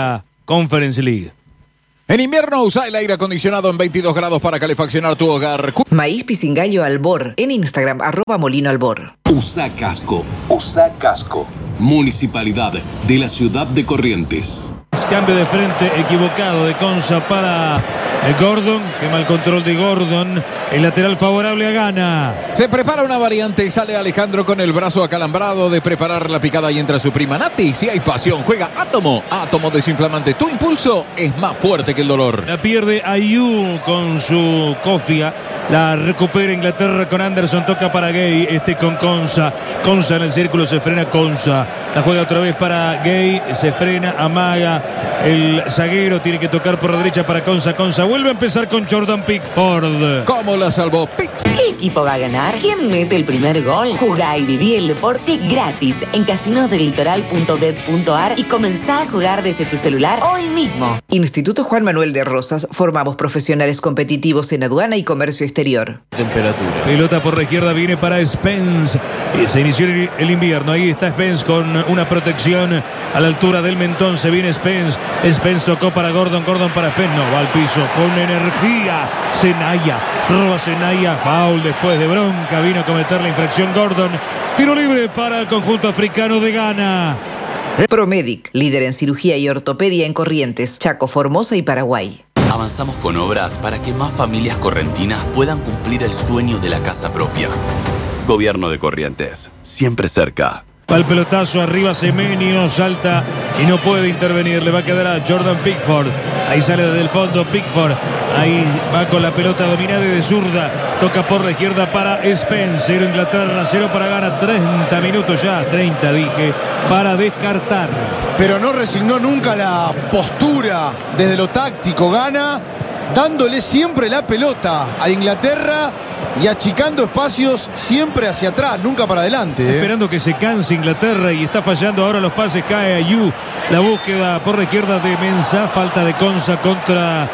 Conference League. En invierno usa el aire acondicionado en veintidós grados para calefaccionar tu hogar. Maíz Pisingallo Albor. En Instagram, arroba Molino Albor. Usa casco. Usa casco. Municipalidad de la ciudad de Corrientes. Cambio de frente equivocado de Conza para Gordon. Qué mal control de Gordon. El lateral favorable a Gana. Se prepara una variante y sale Alejandro con el brazo acalambrado de preparar la picada y entra su prima Nati. Si hay pasión, juega Átomo. Átomo desinflamante. Tu impulso es más fuerte que el dolor. La pierde Ayew con su cofia. La recupera Inglaterra con Anderson. Toca para Gay. Este con Conza. Conza en el círculo. Se frena Conza. La juega otra vez para Gay. Se frena, amaga. El zaguero tiene que tocar por la derecha para Conza. Conza vuelve a empezar con Jordan Pickford. ¿Cómo la salvó Pickford? ¿Qué equipo va a ganar? ¿Quién mete el primer gol? Jugá y viví el deporte gratis en casinos del litoral punto bet punto ar y comenzá a jugar desde tu celular hoy mismo. Instituto Juan Manuel de Rosas. Formamos profesionales competitivos en aduana y comercio exterior. Temperatura. Pelota por la izquierda viene para Spence. Y se inició el invierno. Ahí está Spence con una protección a la altura del mentón. Se viene Spence. Spence tocó para Gordon. Gordon para Spence. No, va al piso con energía. Senaya. Roba Senaya. Foul después de bronca. Vino a cometer la infracción Gordon. Tiro libre para el conjunto africano de Ghana. Promedic, líder en cirugía y ortopedia en Corrientes, Chaco, Formosa y Paraguay. Avanzamos con obras para que más familias correntinas puedan cumplir el sueño de la casa propia. Gobierno de Corrientes, siempre cerca. Va el pelotazo arriba Semenio, salta y no puede intervenir. Le va a quedar a Jordan Pickford. Ahí sale desde el fondo Pickford. Ahí va con la pelota dominada y de zurda. Toca por la izquierda para Spence. Cero Inglaterra, cero para Ghana. treinta minutos ya, treinta dije, para descartar. Pero no resignó nunca la postura desde lo táctico. Ghana dándole siempre la pelota a Inglaterra y achicando espacios siempre hacia atrás, nunca para adelante. ¿eh? Esperando que se canse Inglaterra y está fallando ahora los pases. Cae Ayew. La búsqueda por la izquierda de Mensah. Falta de Conza contra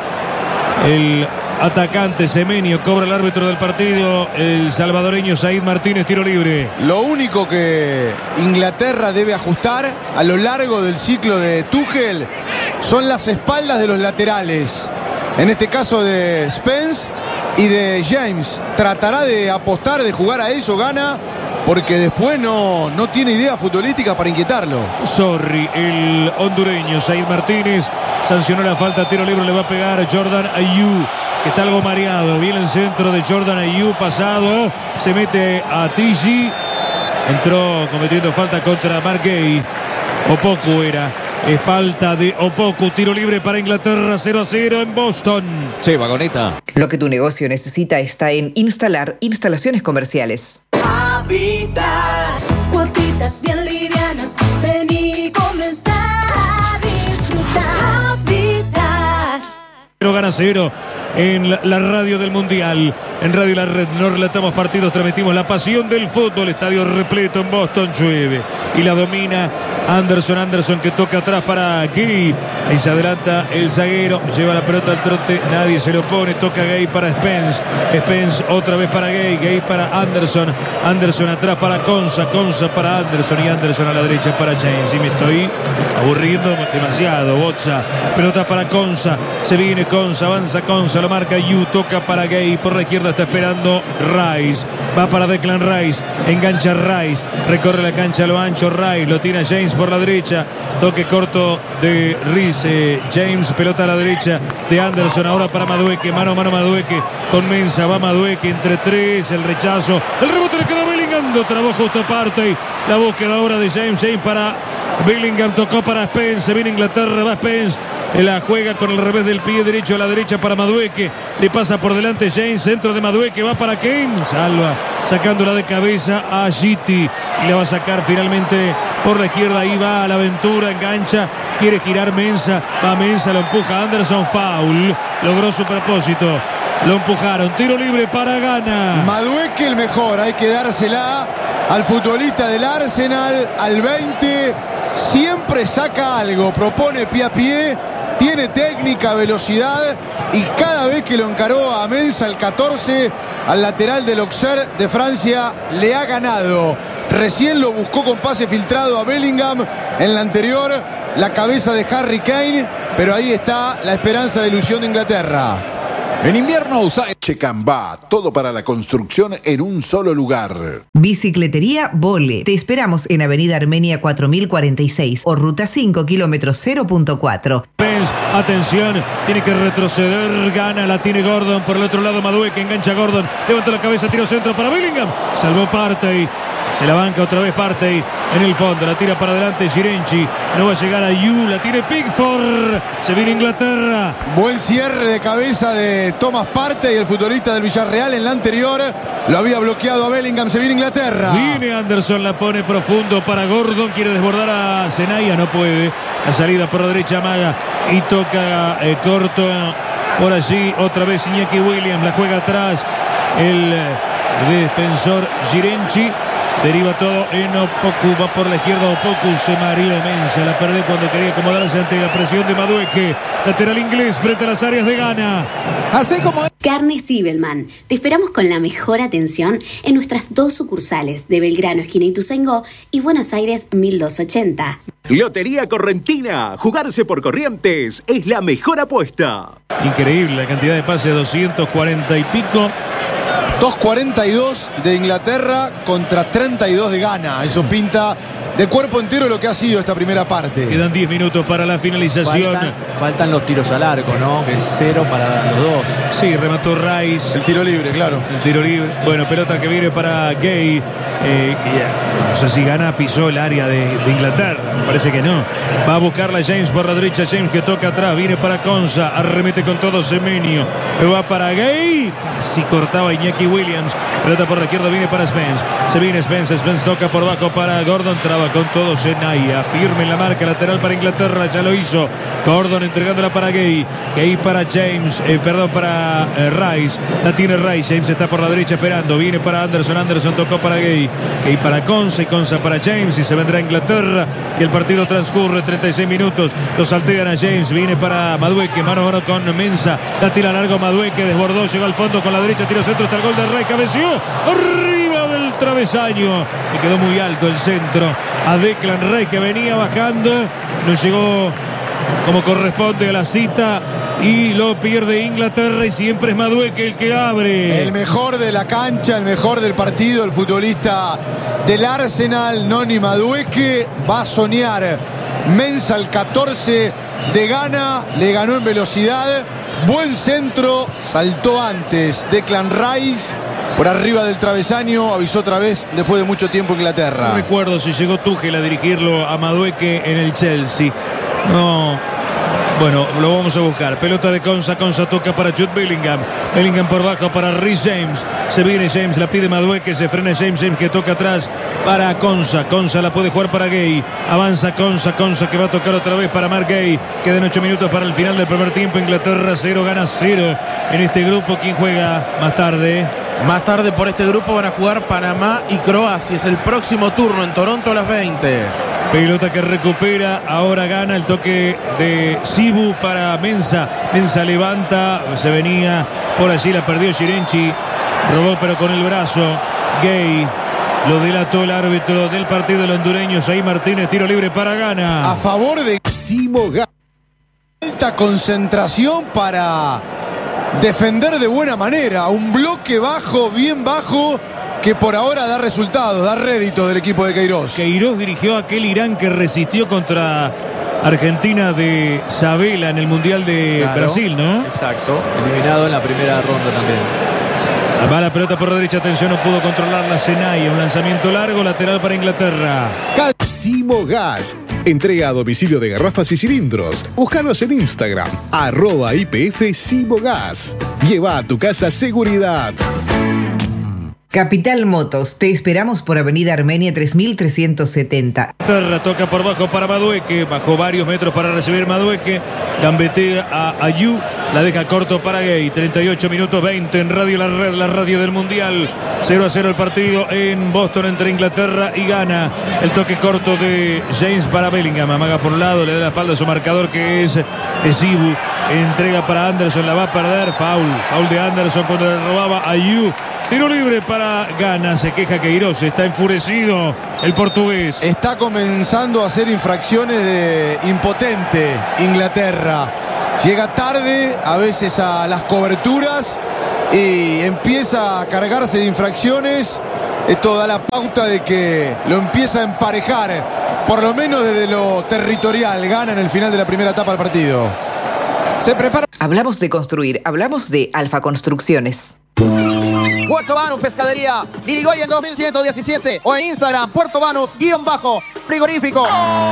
el atacante Semenio. Cobra el árbitro del partido, el salvadoreño Said Martínez. Tiro libre. Lo único que Inglaterra debe ajustar a lo largo del ciclo de Tuchel son las espaldas de los laterales. En este caso de Spence y de James. Tratará de apostar, de jugar a eso, Ghana, porque después no, no tiene idea futbolística para inquietarlo. Sorry, el hondureño Said Martínez sancionó la falta. Tiro libre le va a pegar Jordan Ayew, que está algo mareado. Viene el centro de Jordan Ayew, pasado. Se mete a Tigi. Entró cometiendo falta contra Mark Gay. Opoku era. Es falta de Opoku. Tiro libre para Inglaterra. cero a cero en Boston. Sí, vagoneta. Lo que tu negocio necesita está en Instalar Instalaciones Comerciales. Habitas, cuotitas bien livianas. Vení, comenzá a disfrutar. Habitat. Pero gana cero en la, la radio del Mundial. En Radio La Red no relatamos partidos, transmitimos la pasión del fútbol. Estadio repleto en Boston, llueve y la domina Anderson. Anderson que toca atrás para Gay. Ahí se adelanta el zaguero, lleva la pelota al trote, nadie se lo pone. Toca Gay para Spence. Spence otra vez para Gay. Gay para Anderson. Anderson atrás para Conza. Conza para Anderson y Anderson a la derecha para James. Y me estoy aburriendo demasiado. Botza, pelota para Conza. Se viene Conza, avanza Conza, lo marca Ayew, toca para Gay. Por la izquierda está esperando Rice. Va para Declan Rice. Engancha Rice. Recorre la cancha a lo ancho Rice. Lo tira James por la derecha. Toque corto de Rice. James, pelota a la derecha de Anderson. Ahora para Madueke. Mano a mano Madueke con Mensah. Va Madueke entre tres. El rechazo. El rebote le queda a Bellingham. Lo trabó justo aparte. La búsqueda ahora de James. James para Bellingham. Tocó para Spence. Viene Inglaterra. Va Spence. La juega con el revés del pie derecho a la derecha para Madueke. Le pasa por delante James. Centro de Madueke. Va para Kane. Salva. Sacándola de cabeza a Gitti. Y la va a sacar finalmente por la izquierda. Ahí va a la aventura. Engancha. Quiere girar Mensah. Va Mensah. Lo empuja Anderson. Foul. Logró su propósito. Lo empujaron. Tiro libre para Ghana. Madueke el mejor. Hay que dársela al futbolista del Arsenal. Al veinte. Siempre saca algo. Propone pie a pie. Tiene técnica, velocidad y cada vez que lo encaró a Mensah el catorce, al lateral del Auxerre de Francia, le ha ganado. Recién lo buscó con pase filtrado a Bellingham en la anterior, la cabeza de Harry Kane, pero ahí está la esperanza, la ilusión de Inglaterra. En invierno usa Checambá, todo para la construcción en un solo lugar. Bicicletería Vole. Te esperamos en Avenida Armenia cuatro mil cuarenta y seis o Ruta cinco, kilómetro cero punto cuatro. Atención, tiene que retroceder, gana, la tiene Gordon, por el otro lado Madueke, engancha a Gordon, levanta la cabeza, tiro centro para Bellingham, salvó Partey, se la banca otra vez Partey en el fondo, la tira para adelante Girenchi, no va a llegar a Yu, la tiene Pickford, se viene Inglaterra. Buen cierre de cabeza de Thomas Partey, el futbolista del Villarreal. En la anterior lo había bloqueado a Bellingham, se viene Inglaterra. Viene Anderson, la pone profundo para Gordon, quiere desbordar a Zenaya, no puede, la salida por la derecha Maga y toca eh, corto por allí, otra vez Iñaki Williams, la juega atrás el eh, defensor Girenchi. Deriva todo en Opoku, va por la izquierda Opoku, se mareó Mensa, la perdió cuando quería acomodarse ante la presión de Madueke. Lateral inglés frente a las áreas de Ghana. Así como Carne Sibelman. Te esperamos con la mejor atención en nuestras dos sucursales de Belgrano, esquina Ituzaingó, y Buenos Aires mil doscientos ochenta. Lotería Correntina. Jugarse por Corrientes es la mejor apuesta. Increíble la cantidad de pases, doscientos cuarenta y pico. dos cuarenta y dos de Inglaterra contra treinta y dos de Ghana. Eso pinta de cuerpo entero lo que ha sido esta primera parte. Quedan diez minutos para la finalización. Faltan, faltan los tiros al arco, ¿no? Que es cero para los dos. Sí, remató Rice. El tiro libre, claro. El tiro libre. Bueno, pelota que viene para Gay. Eh, no sé si Ghana pisó el área de, de Inglaterra. Me parece que no. Va a buscarla James por la derecha. James que toca atrás. Viene para Konsa. Arremete con todo Semenyo. Va para Gay. Casi cortaba Iñaki Williams. Pelota por la izquierda. Viene para Spence. Se viene Spence. Spence toca por bajo para Gordon. Traba con todo Zenaya. Firme en la marca lateral para Inglaterra. Ya lo hizo. Gordon entregándola para Gay. Gay para James. Eh, perdón, para eh, Rice. La tiene Rice. James está por la derecha esperando. Viene para Anderson. Anderson tocó para Gay. Gay para Konsa y Konsa para James. Y se vendrá Inglaterra. Y el partido transcurre treinta y seis minutos. Lo saltean a James. Viene para Madueke. Mano a mano con Mensa. La tira largo Madueke. Desbordó. Llegó al fondo con la derecha. Tiro centro. Está el gol de Rice. Cabeció. Arriba del travesaño. Y quedó muy alto el centro a Declan Rice, que venía bajando, no llegó como corresponde a la cita y lo pierde Inglaterra y siempre es Madueke el que abre. El mejor de la cancha, el mejor del partido, el futbolista del Arsenal, Noni Madueke, va a soñar. Mensa el catorce de Ghana, le ganó en velocidad, buen centro, saltó antes Declan Rice. Por arriba del travesaño, avisó otra vez después de mucho tiempo Inglaterra. No recuerdo si llegó Tuchel a dirigirlo a Madueke en el Chelsea. No. Bueno, lo vamos a buscar. Pelota de Konsa. Konsa toca para Jude Bellingham. Bellingham por bajo para Reece James. Se viene James, la pide Madueke. Se frena James. James que toca atrás para Konsa. Konsa la puede jugar para Gay. Avanza Konsa. Konsa que va a tocar otra vez para Mark Gay. Quedan ocho minutos para el final del primer tiempo. Inglaterra cero, Ghana cero. En este grupo, ¿quién juega más tarde? Más tarde por este grupo van a jugar Panamá y Croacia. Es el próximo turno en Toronto a las veinte. Pelota que recupera, ahora gana el toque de Sibu para Mensa. Mensa levanta, se venía por allí, la perdió Girenchi. Robó pero con el brazo. Gay. Lo delató el árbitro del partido del hondureño, Zahí Martínez. Tiro libre para Ghana. A favor de Simo Gas. Alta concentración para defender de buena manera. Un bloque bajo, bien bajo, que por ahora da resultados, da rédito del equipo de Queiroz. Queiroz dirigió a aquel Irán que resistió contra Argentina de Sabela en el Mundial de Claro, Brasil, ¿no? Exacto, eliminado en la primera ronda también. Va la pelota por la derecha, atención, no pudo controlar la Zenaya. Un lanzamiento largo, lateral para Inglaterra. Simo Gas. Entrega a domicilio de garrafas y cilindros. Búscanos en Instagram, arroba I P F Simo Gas. Lleva a tu casa seguridad. Capital Motos, te esperamos por Avenida Armenia tres mil trescientos setenta. Terra toca por bajo para Madueke, bajó varios metros para recibir Madueke, gambetea a Ayu, la deja corto para Gay. Treinta y ocho minutos veinte en Radio La Red, la radio del Mundial. Cero a cero el partido en Boston entre Inglaterra y Ghana. El toque corto de James para Bellingham, amaga por un lado, le da la espalda a su marcador que es Sibu. Entrega para Anderson, la va a perder, foul, foul de Anderson cuando le robaba a Ayu. Tiro libre para Ghana. Se queja Queiroz. Está enfurecido el portugués. Está comenzando a hacer infracciones de impotente Inglaterra. Llega tarde a veces a las coberturas y empieza a cargarse de infracciones. Esto da la pauta de que lo empieza a emparejar, por lo menos desde lo territorial. Gana en el final de la primera etapa del partido. Se prepara. Hablamos de construir, hablamos de Alfa Construcciones. Puerto Banús Pescadería, Irigoyen dos mil ciento diecisiete o en Instagram, Puerto Banús, guión bajo, frigorífico.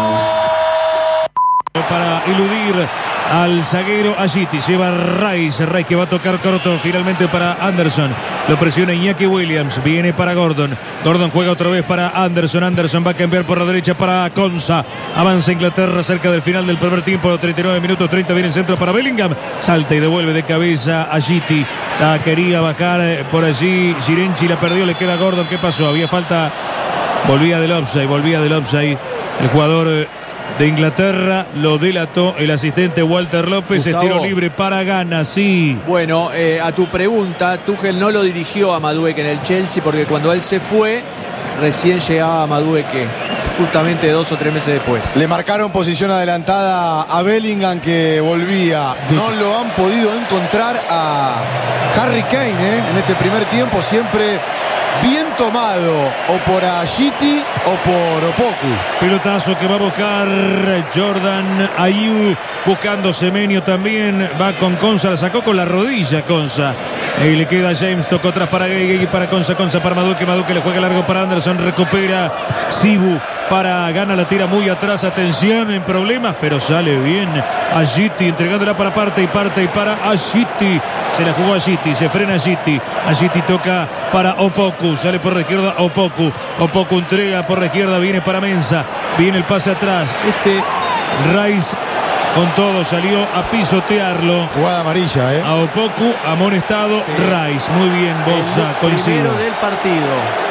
Para eludir al zaguero Agiti, lleva Rice, Rice que va a tocar corto finalmente para Anderson, lo presiona Iñaki Williams, viene para Gordon, Gordon juega otra vez para Anderson, Anderson va a cambiar por la derecha para Konsa, avanza Inglaterra cerca del final del primer tiempo, treinta y nueve minutos treinta, viene el centro para Bellingham, salta y devuelve de cabeza Agiti, la quería bajar por allí, Girenchi la perdió, le queda a Gordon, ¿qué pasó? Había falta, volvía del offside, volvía del offside, el jugador de Inglaterra lo delató el asistente Walter López. Gustavo. Estiro libre para Ghana, sí. Bueno, eh, a tu pregunta, Tuchel no lo dirigió a Madueke en el Chelsea porque cuando él se fue, recién llegaba Madueke, justamente dos o tres meses después. Le marcaron posición adelantada a Bellingham que volvía. No lo han podido encontrar a Harry Kane ¿eh? en este primer tiempo, siempre bien tomado o por Agiti o por Opoku. Pelotazo que va a buscar Jordan Ayew, buscando Semenyo también, va con Konsa, la sacó con la rodilla Konsa. Y le queda James, tocó atrás para Gay, para Konsa, Konsa para Madueke, Madueke le juega largo para Anderson, recupera Sibu para Ghana, la tira muy atrás, atención, en problemas, pero sale bien Agiti, entregándola para parte y parte y para Agiti, se la jugó Agiti, se frena Agiti, Agiti toca para Opoku, sale por la izquierda Opoku, Opoku entrega por la izquierda, viene para Mensah, viene el pase atrás, este Rice con todo salió a pisotearlo. Jugada amarilla, ¿eh? A Opoku, amonestado sí. Rice, muy bien, Bosa, coincido. Primero del partido.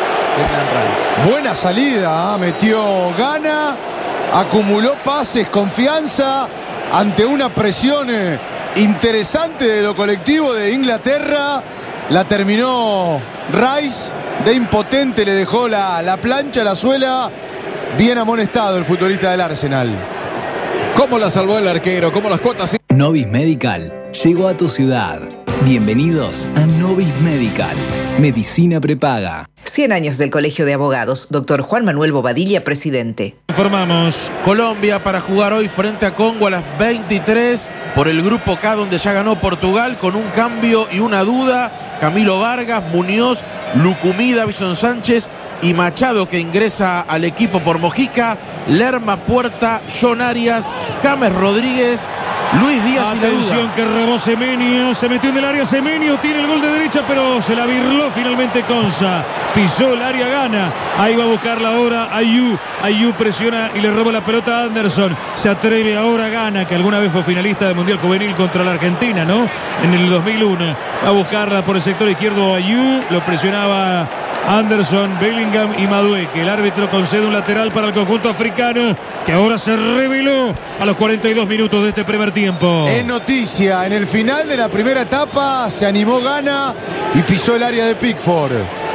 Buena salida, ¿eh? Metió Ghana, acumuló pases, confianza ante una presión eh, interesante de lo colectivo de Inglaterra. La terminó Rice, de impotente le dejó la, la plancha, la suela. Bien amonestado el futbolista del Arsenal. ¿Cómo la salvó el arquero? ¿Cómo las cuotas? Novis Medical llegó a tu ciudad. Bienvenidos a Novis Medical. Medicina prepaga. cien años del Colegio de Abogados. Doctor Juan Manuel Bobadilla, presidente. Informamos. Colombia para jugar hoy frente a Congo a las veintitrés por el grupo K, donde ya ganó Portugal con un cambio y una duda. Camilo Vargas, Muñoz, Lucumí, Davison Sánchez y Machado, que ingresa al equipo por Mojica, Lerma, Puerta, John Arias, James Rodríguez, Luis Díaz. Atención, y la duda. que robó Semenyo, se metió en el área Semenyo, tiene el gol de derecha, pero se la birló finalmente Konsa, pisó el área, Ghana, ahí va a buscarla ahora Ayew, Ayew presiona y le roba la pelota a Anderson, se atreve ahora Ghana, que alguna vez fue finalista del Mundial Juvenil contra la Argentina, ¿no? En el dos mil uno, va a buscarla por el sector izquierdo Ayew, lo presionaba Anderson, Bellingham y Madueke. El árbitro concede un lateral para el conjunto africano, que ahora se reveló a los cuarenta y dos minutos de este primer tiempo. Es noticia, en el final de la primera etapa se animó Ghana y pisó el área de Pickford.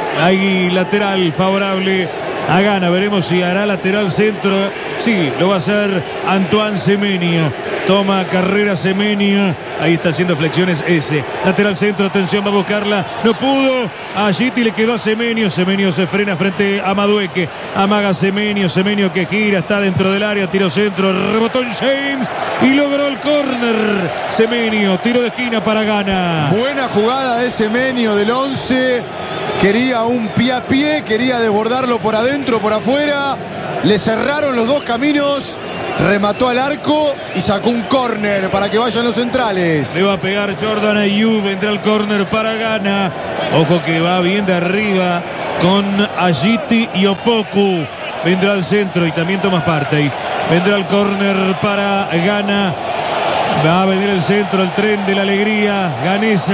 Hay lateral favorable a Ghana, veremos si hará lateral centro. Sí, lo va a hacer Antoine Semenyo. Toma carrera Semenyo. Ahí está haciendo flexiones ese. Lateral centro, atención, va a buscarla. No pudo. A Agiti le quedó a Semenyo. Semenyo se frena frente a Madueke. Amaga Semenyo. Semenyo que gira, está dentro del área. Tiro centro, rebotó en James y logró el córner. Semenyo, tiro de esquina para Ghana. Buena jugada de Semenyo del once. Quería un pie a pie, quería desbordarlo por adentro, por afuera. Le cerraron los dos caminos. Remató al arco y sacó un córner para que vayan los centrales. Le va a pegar Jordan Ayew, vendrá el córner para Ghana. Ojo que va bien de arriba con Agiti y Opoku. Vendrá al centro y también Thomas Partey. Vendrá el córner para Ghana. Va a venir el centro, el tren de la alegría ganesa.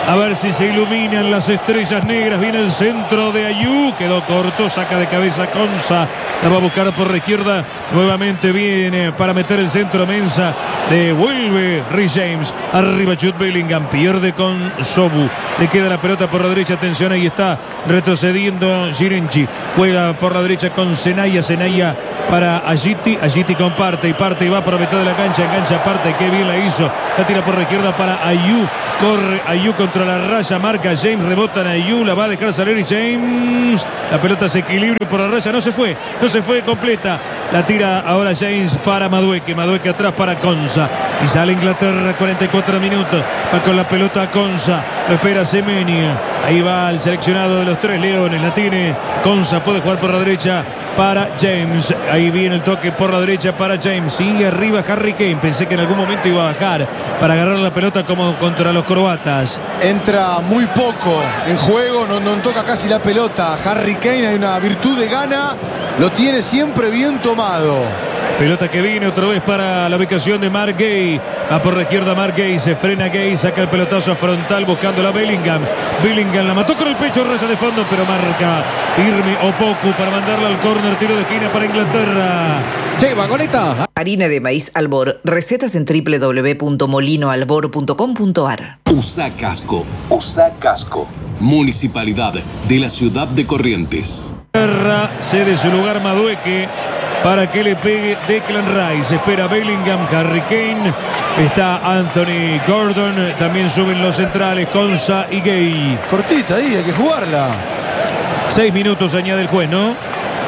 A ver si se iluminan las estrellas negras. Viene el centro de Ayew. Quedó corto. Saca de cabeza Konsa. La va a buscar por la izquierda. Nuevamente viene para meter el centro Mensah. Devuelve Rhys James. Arriba Jude Bellingham. Pierde con Sobu. Le queda la pelota por la derecha. Atención, ahí está retrocediendo Girenchi. Juega por la derecha con Senaya. Senaya para Agiti. Agiti comparte y parte y va por la mitad de la cancha. Engancha parte. Qué bien la hizo. La tira por la izquierda para Ayew. Corre Ayew contra la raya. Marca James. Rebota en Ayew. La va a dejar salir James. La pelota se equilibra por la raya. No se fue. No se fue completa. La tira ahora James para Madueke. Madueke atrás para Konsa. Y sale Inglaterra. cuarenta y cuatro minutos. Va con la pelota Konsa. Lo espera Semenya. Ahí va el seleccionado de los Tres Leones. La tiene Konsa. Puede jugar por la derecha para James. Ahí viene el toque por la derecha para James. Sigue arriba Harry Kane. Pensé que en algún momento iba a bajar para agarrar la pelota como contra los croatas. Entra muy poco en juego. No, no toca casi la pelota. Harry Kane, hay una virtud de gana. Lo tiene siempre bien tomado. Pelota que viene otra vez para la ubicación de Mark Gay. Va por la izquierda Mark Gay. Se frena Gay. Saca el pelotazo frontal buscando la Bellingham. Bellingham la mató con el pecho. Raya de fondo pero marca firme Opoku para mandarla al córner. Tiro de esquina para Inglaterra. Che, vagoneta. Harina de maíz Albor. Recetas en doble u doble u doble u punto molino albor punto com punto ar. Usa casco. Usa casco. Municipalidad de la ciudad de Corrientes. Cede su lugar Madueke para que le pegue Declan Rice. Espera Bellingham, Harry Kane. Está Anthony Gordon. También suben los centrales Konsa y Gay. Cortita ahí, hay que jugarla. Seis minutos añade el juez, ¿no?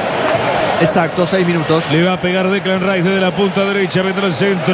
Exacto, seis minutos. Le va a pegar Declan Rice desde la punta derecha. Vendrá el centro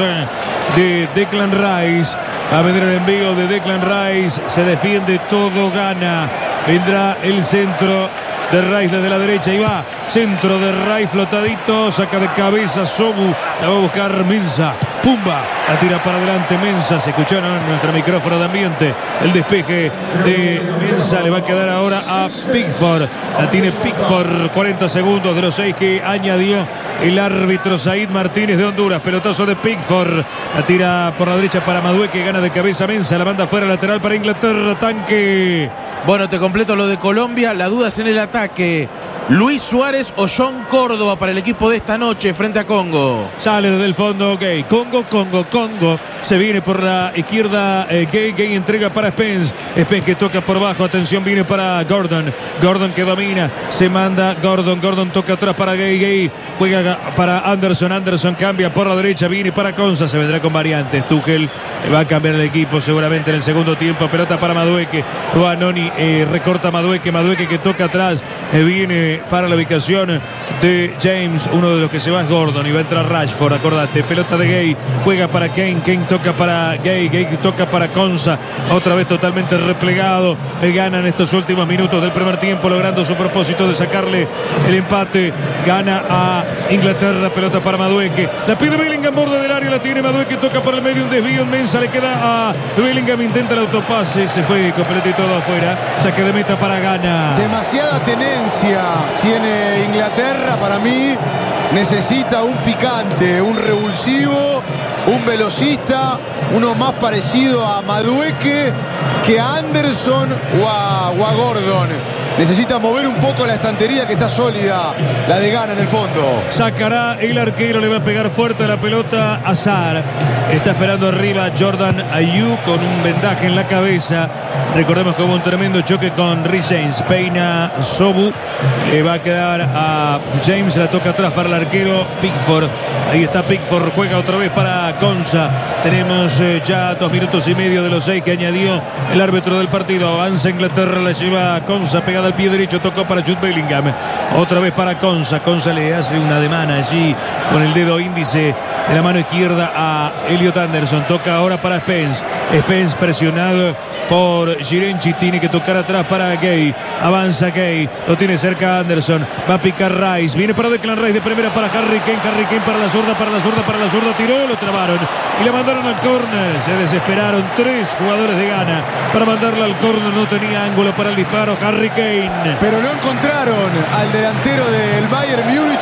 de Declan Rice. Va a venir el envío de Declan Rice. Se defiende, todo gana. Vendrá el centro de Rice desde la derecha y va. Centro de Rice flotadito. Saca de cabeza Sobu. La va a buscar Mensah. Pumba. La tira para adelante Mensah. Se escuchó en nuestro micrófono de ambiente. El despeje de Mensah le va a quedar ahora a Pickford. La tiene Pickford. cuarenta segundos de los seis que añadió el árbitro Said Martínez de Honduras. Pelotazo de Pickford. La tira por la derecha para Madueke. Gana de cabeza Mensah. La banda fuera lateral para Inglaterra. Tanque. Bueno, te completo lo de Colombia. La duda es en el ataque. Luis Suárez o John Córdoba para el equipo de esta noche frente a Congo. Sale desde el fondo Gay. Congo, Congo, Congo. Se viene por la izquierda eh, Gay. Gay entrega para Spence. Spence que toca por bajo. Atención, viene para Gordon. Gordon que domina. Se manda Gordon. Gordon toca atrás para Gay. Gay juega para Anderson. Anderson cambia por la derecha. Viene para Konsa. Se vendrá con variantes. Tuchel va a cambiar el equipo seguramente en el segundo tiempo. Pelota para Madueke. Ruanoni eh, recorta Madueke. Madueke que toca atrás. Eh, viene para la ubicación de James. Uno de los que se va es Gordon y va a entrar Rashford, acordate. Pelota de Gay, juega para Kane. Kane toca para Gay, Gay toca para Konsa. Otra vez totalmente replegado. Gana en estos últimos minutos del primer tiempo, logrando su propósito de sacarle el empate. Gana a Inglaterra. Pelota para Madueke. La pide Bellingham, borde del área, la tiene Madueke, toca por el medio, un desvío. Mensah le queda a Bellingham, intenta el autopase, se fue completo y todo afuera. Saque de meta para Ghana. Demasiada tenencia tiene Inglaterra, para mí necesita un picante, un revulsivo, un velocista, uno más parecido a Madueke que a Anderson o a, o a Gordon. Necesita mover un poco la estantería que está sólida, la de Ghana en el fondo. Sacará el arquero, le va a pegar fuerte la pelota a Sarr. Está esperando arriba Jordan Ayew con un vendaje en la cabeza. Recordemos que hubo un tremendo choque con Rhys James. Peina Sobu. Le va a quedar a James. La toca atrás para el arquero Pickford. Ahí está Pickford. Juega otra vez para Konsa. Tenemos eh, ya dos minutos y medio de los seis que añadió el árbitro del partido. Avanza Inglaterra. La lleva Konsa pegada al pie derecho. Tocó para Jude Bellingham. Otra vez para Konsa. Konsa le hace una demanda allí con el dedo índice de la mano izquierda a Elliot Anderson. Toca ahora para Spence. Spence presionado por Girenchi. Tiene que tocar atrás para Gay. Avanza Gay. Lo tiene cerca Anderson. Va a picar Rice. Viene para Declan Rice de primera para Harry Kane. Harry Kane para la zurda, para la zurda, para la zurda. Tiró, lo trabaron. Y la mandaron al córner. Se desesperaron tres jugadores de Ghana para mandarla al córner. No tenía ángulo para el disparo Harry Kane. Pero lo encontraron al delantero del Bayern Múnich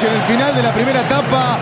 Ibrahimovic en el final de la primera etapa.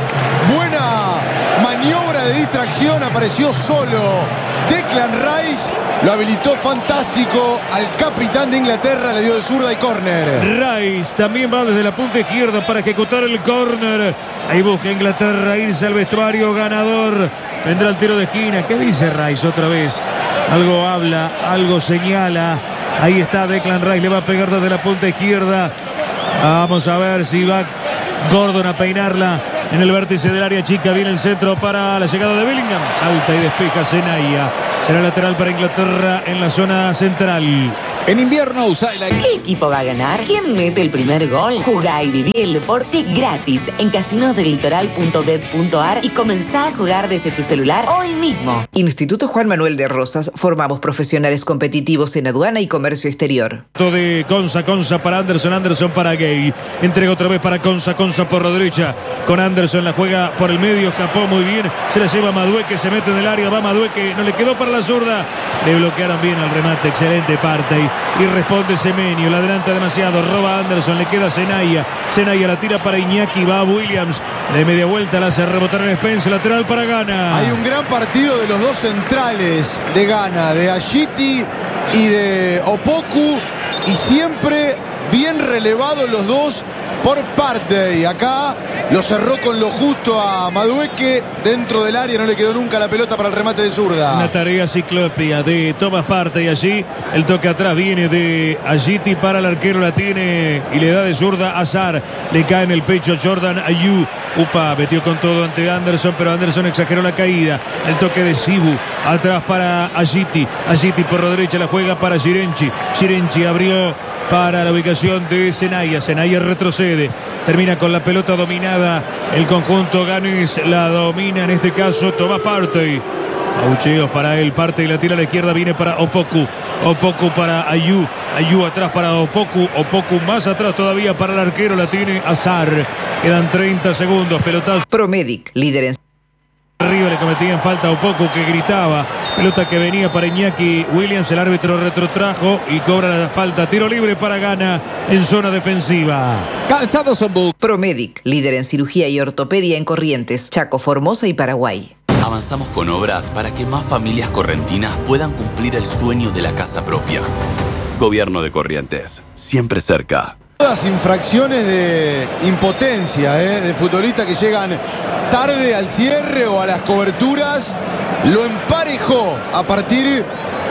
Buena maniobra de distracción, apareció solo Declan Rice, lo habilitó fantástico al capitán de Inglaterra, le dio de zurda y córner. Rice también va desde la punta izquierda para ejecutar el córner. Ahí busca Inglaterra irse al vestuario ganador. Vendrá el tiro de esquina. ¿Qué dice Rice otra vez? Algo habla, algo señala. Ahí está Declan Rice, le va a pegar desde la punta izquierda. Vamos a ver si va Gordon a peinarla en el vértice del área chica. Viene el centro para la llegada de Bellingham. Salta y despeja Senaya. Será lateral para Inglaterra en la zona central. En invierno usa el... ¿Qué equipo va a ganar? ¿Quién mete el primer gol? Jugá y viví el deporte gratis en casinos del litoral punto bet punto ar y comenzá a jugar desde tu celular hoy mismo. Instituto Juan Manuel de Rosas. Formamos profesionales competitivos en aduana y comercio exterior. De Conza, Conza para Anderson, Anderson para Gay. Entrega otra vez para Conza, Conza por la derecha. Con Anderson la juega por el medio, escapó muy bien. Se la lleva Madueque, se mete en el área. Va Madueque, no le quedó para la zurda. Le bloquearon bien al remate, excelente parte ahí. Y responde Semenyo, la adelanta demasiado, roba Anderson, le queda Senaya. Senaya la tira para Iñaki, va a Williams. De media vuelta la hace rebotar en Spence, lateral para Ghana. Hay un gran partido de los dos centrales de Ghana, de Ajiti y de Opoku. Y siempre bien relevados los dos por parte. Y acá lo cerró con lo justo a Madueque. Dentro del área no le quedó nunca la pelota para el remate de zurda. Una tarea ciclópea de Thomas Partey allí. El toque atrás viene de Ajiti para el arquero. La tiene y le da de zurda a Azar. Le cae en el pecho Jordan Ayew. Upa, metió con todo ante Anderson, pero Anderson exageró la caída. El toque de Sibu. Atrás para Ajiti. Ajiti por la derecha la juega para Shirenchi. Shirenchi abrió para la ubicación de Senaya. Senaya retrocede. Termina con la pelota dominada. El conjunto Ganes la domina, en este caso Thomas Partey. Abucheos para él. Partey la tira a la izquierda. Viene para Opoku. Opoku para Ayew. Ayew atrás para Opoku. Opoku más atrás todavía para el arquero. La tiene Azar. Quedan treinta segundos. Pelotazo. Promedic, líder en... Arriba le cometían falta a Opoku, que gritaba. Pelota que venía para Iñaki Williams. El árbitro retrotrajo y cobra la falta. Tiro libre para Ghana en zona defensiva. Calzado Sombu. Promedic, líder en cirugía y ortopedia en Corrientes, Chaco, Formosa y Paraguay. Avanzamos con obras para que más familias correntinas puedan cumplir el sueño de la casa propia. Gobierno de Corrientes, siempre cerca. Todas infracciones de impotencia, ¿eh? De futbolistas que llegan tarde al cierre o a las coberturas. Lo emparejó a partir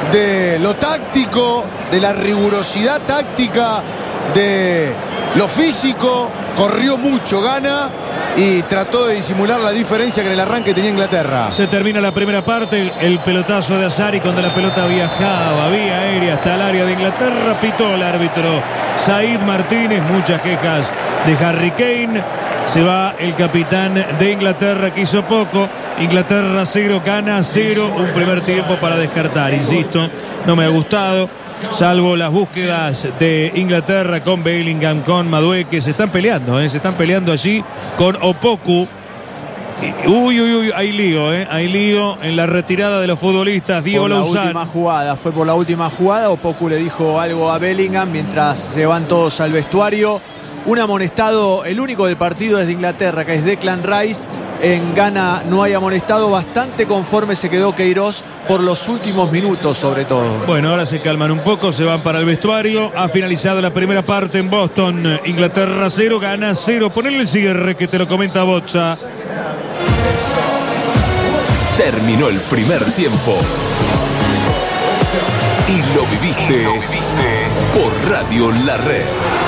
de lo táctico, de la rigurosidad táctica, de lo físico. Corrió mucho, Ghana, y trató de disimular la diferencia que en el arranque tenía Inglaterra. Se termina la primera parte, el pelotazo de Azari cuando la pelota viajaba vía aérea hasta el área de Inglaterra. Pitó el árbitro Said Martínez. Muchas quejas de Harry Kane. Se va el capitán de Inglaterra, que hizo poco. Inglaterra cero, Ghana cero. Un primer tiempo para descartar, insisto, no me ha gustado. Salvo las búsquedas de Inglaterra con Bellingham, con Madueque. Se están peleando, ¿eh? Se están peleando allí con Opoku. Uy, uy, uy, hay lío, ¿eh? Hay lío en la retirada de los futbolistas. Diego Por la Lauzán. última jugada, fue por la última jugada. Opoku le dijo algo a Bellingham mientras se van todos al vestuario. Un amonestado, el único del partido es de Inglaterra, que es Declan Rice. En Ghana no hay amonestado. Bastante conforme se quedó Queiroz por los últimos minutos, sobre todo. Bueno, ahora se calman un poco, se van para el vestuario. Ha finalizado la primera parte en Boston. Inglaterra cero, Ghana cero. Ponle el cierre que te lo comenta Botza. Terminó el primer tiempo. Y lo viviste, y lo viviste por Radio La Red.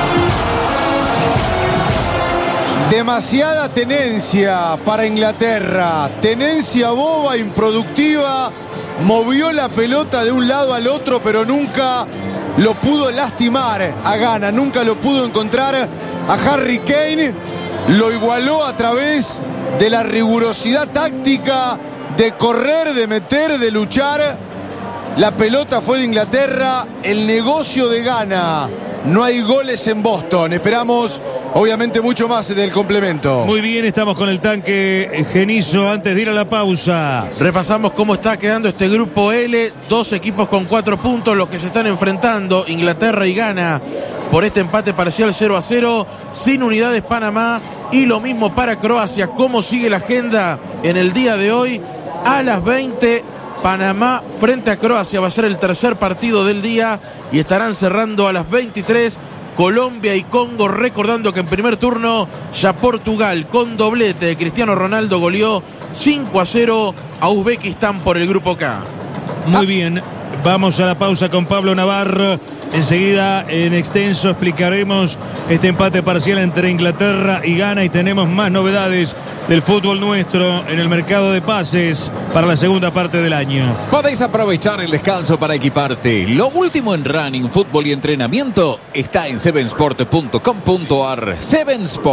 Demasiada tenencia para Inglaterra. Tenencia boba, improductiva. Movió la pelota de un lado al otro, pero nunca lo pudo lastimar a Ghana. Nunca lo pudo encontrar a Harry Kane. Lo igualó a través de la rigurosidad táctica, de correr, de meter, de luchar. La pelota fue de Inglaterra. El negocio de Ghana. No hay goles en Boston. Esperamos, obviamente, mucho más del complemento. Muy bien, estamos con el tanque Genizo antes de ir a la pausa. Repasamos cómo está quedando este grupo L. Dos equipos con cuatro puntos, los que se están enfrentando, Inglaterra y Ghana, por este empate parcial cero a cero. Sin unidades Panamá, y lo mismo para Croacia. ¿Cómo sigue la agenda en el día de hoy? A las veinte, Panamá frente a Croacia va a ser el tercer partido del día y estarán cerrando a las veintitrés Colombia y Congo, recordando que en primer turno ya Portugal con doblete de Cristiano Ronaldo goleó cinco a cero a Uzbekistán por el grupo K. Muy bien, vamos a la pausa con Pablo Navarro. Enseguida, en extenso, explicaremos este empate parcial entre Inglaterra y Ghana y tenemos más novedades del fútbol nuestro en el mercado de pases para la segunda parte del año. Podéis aprovechar el descanso para equiparte. Lo último en running, fútbol y entrenamiento está en seven sport punto com punto ar. seven Sport.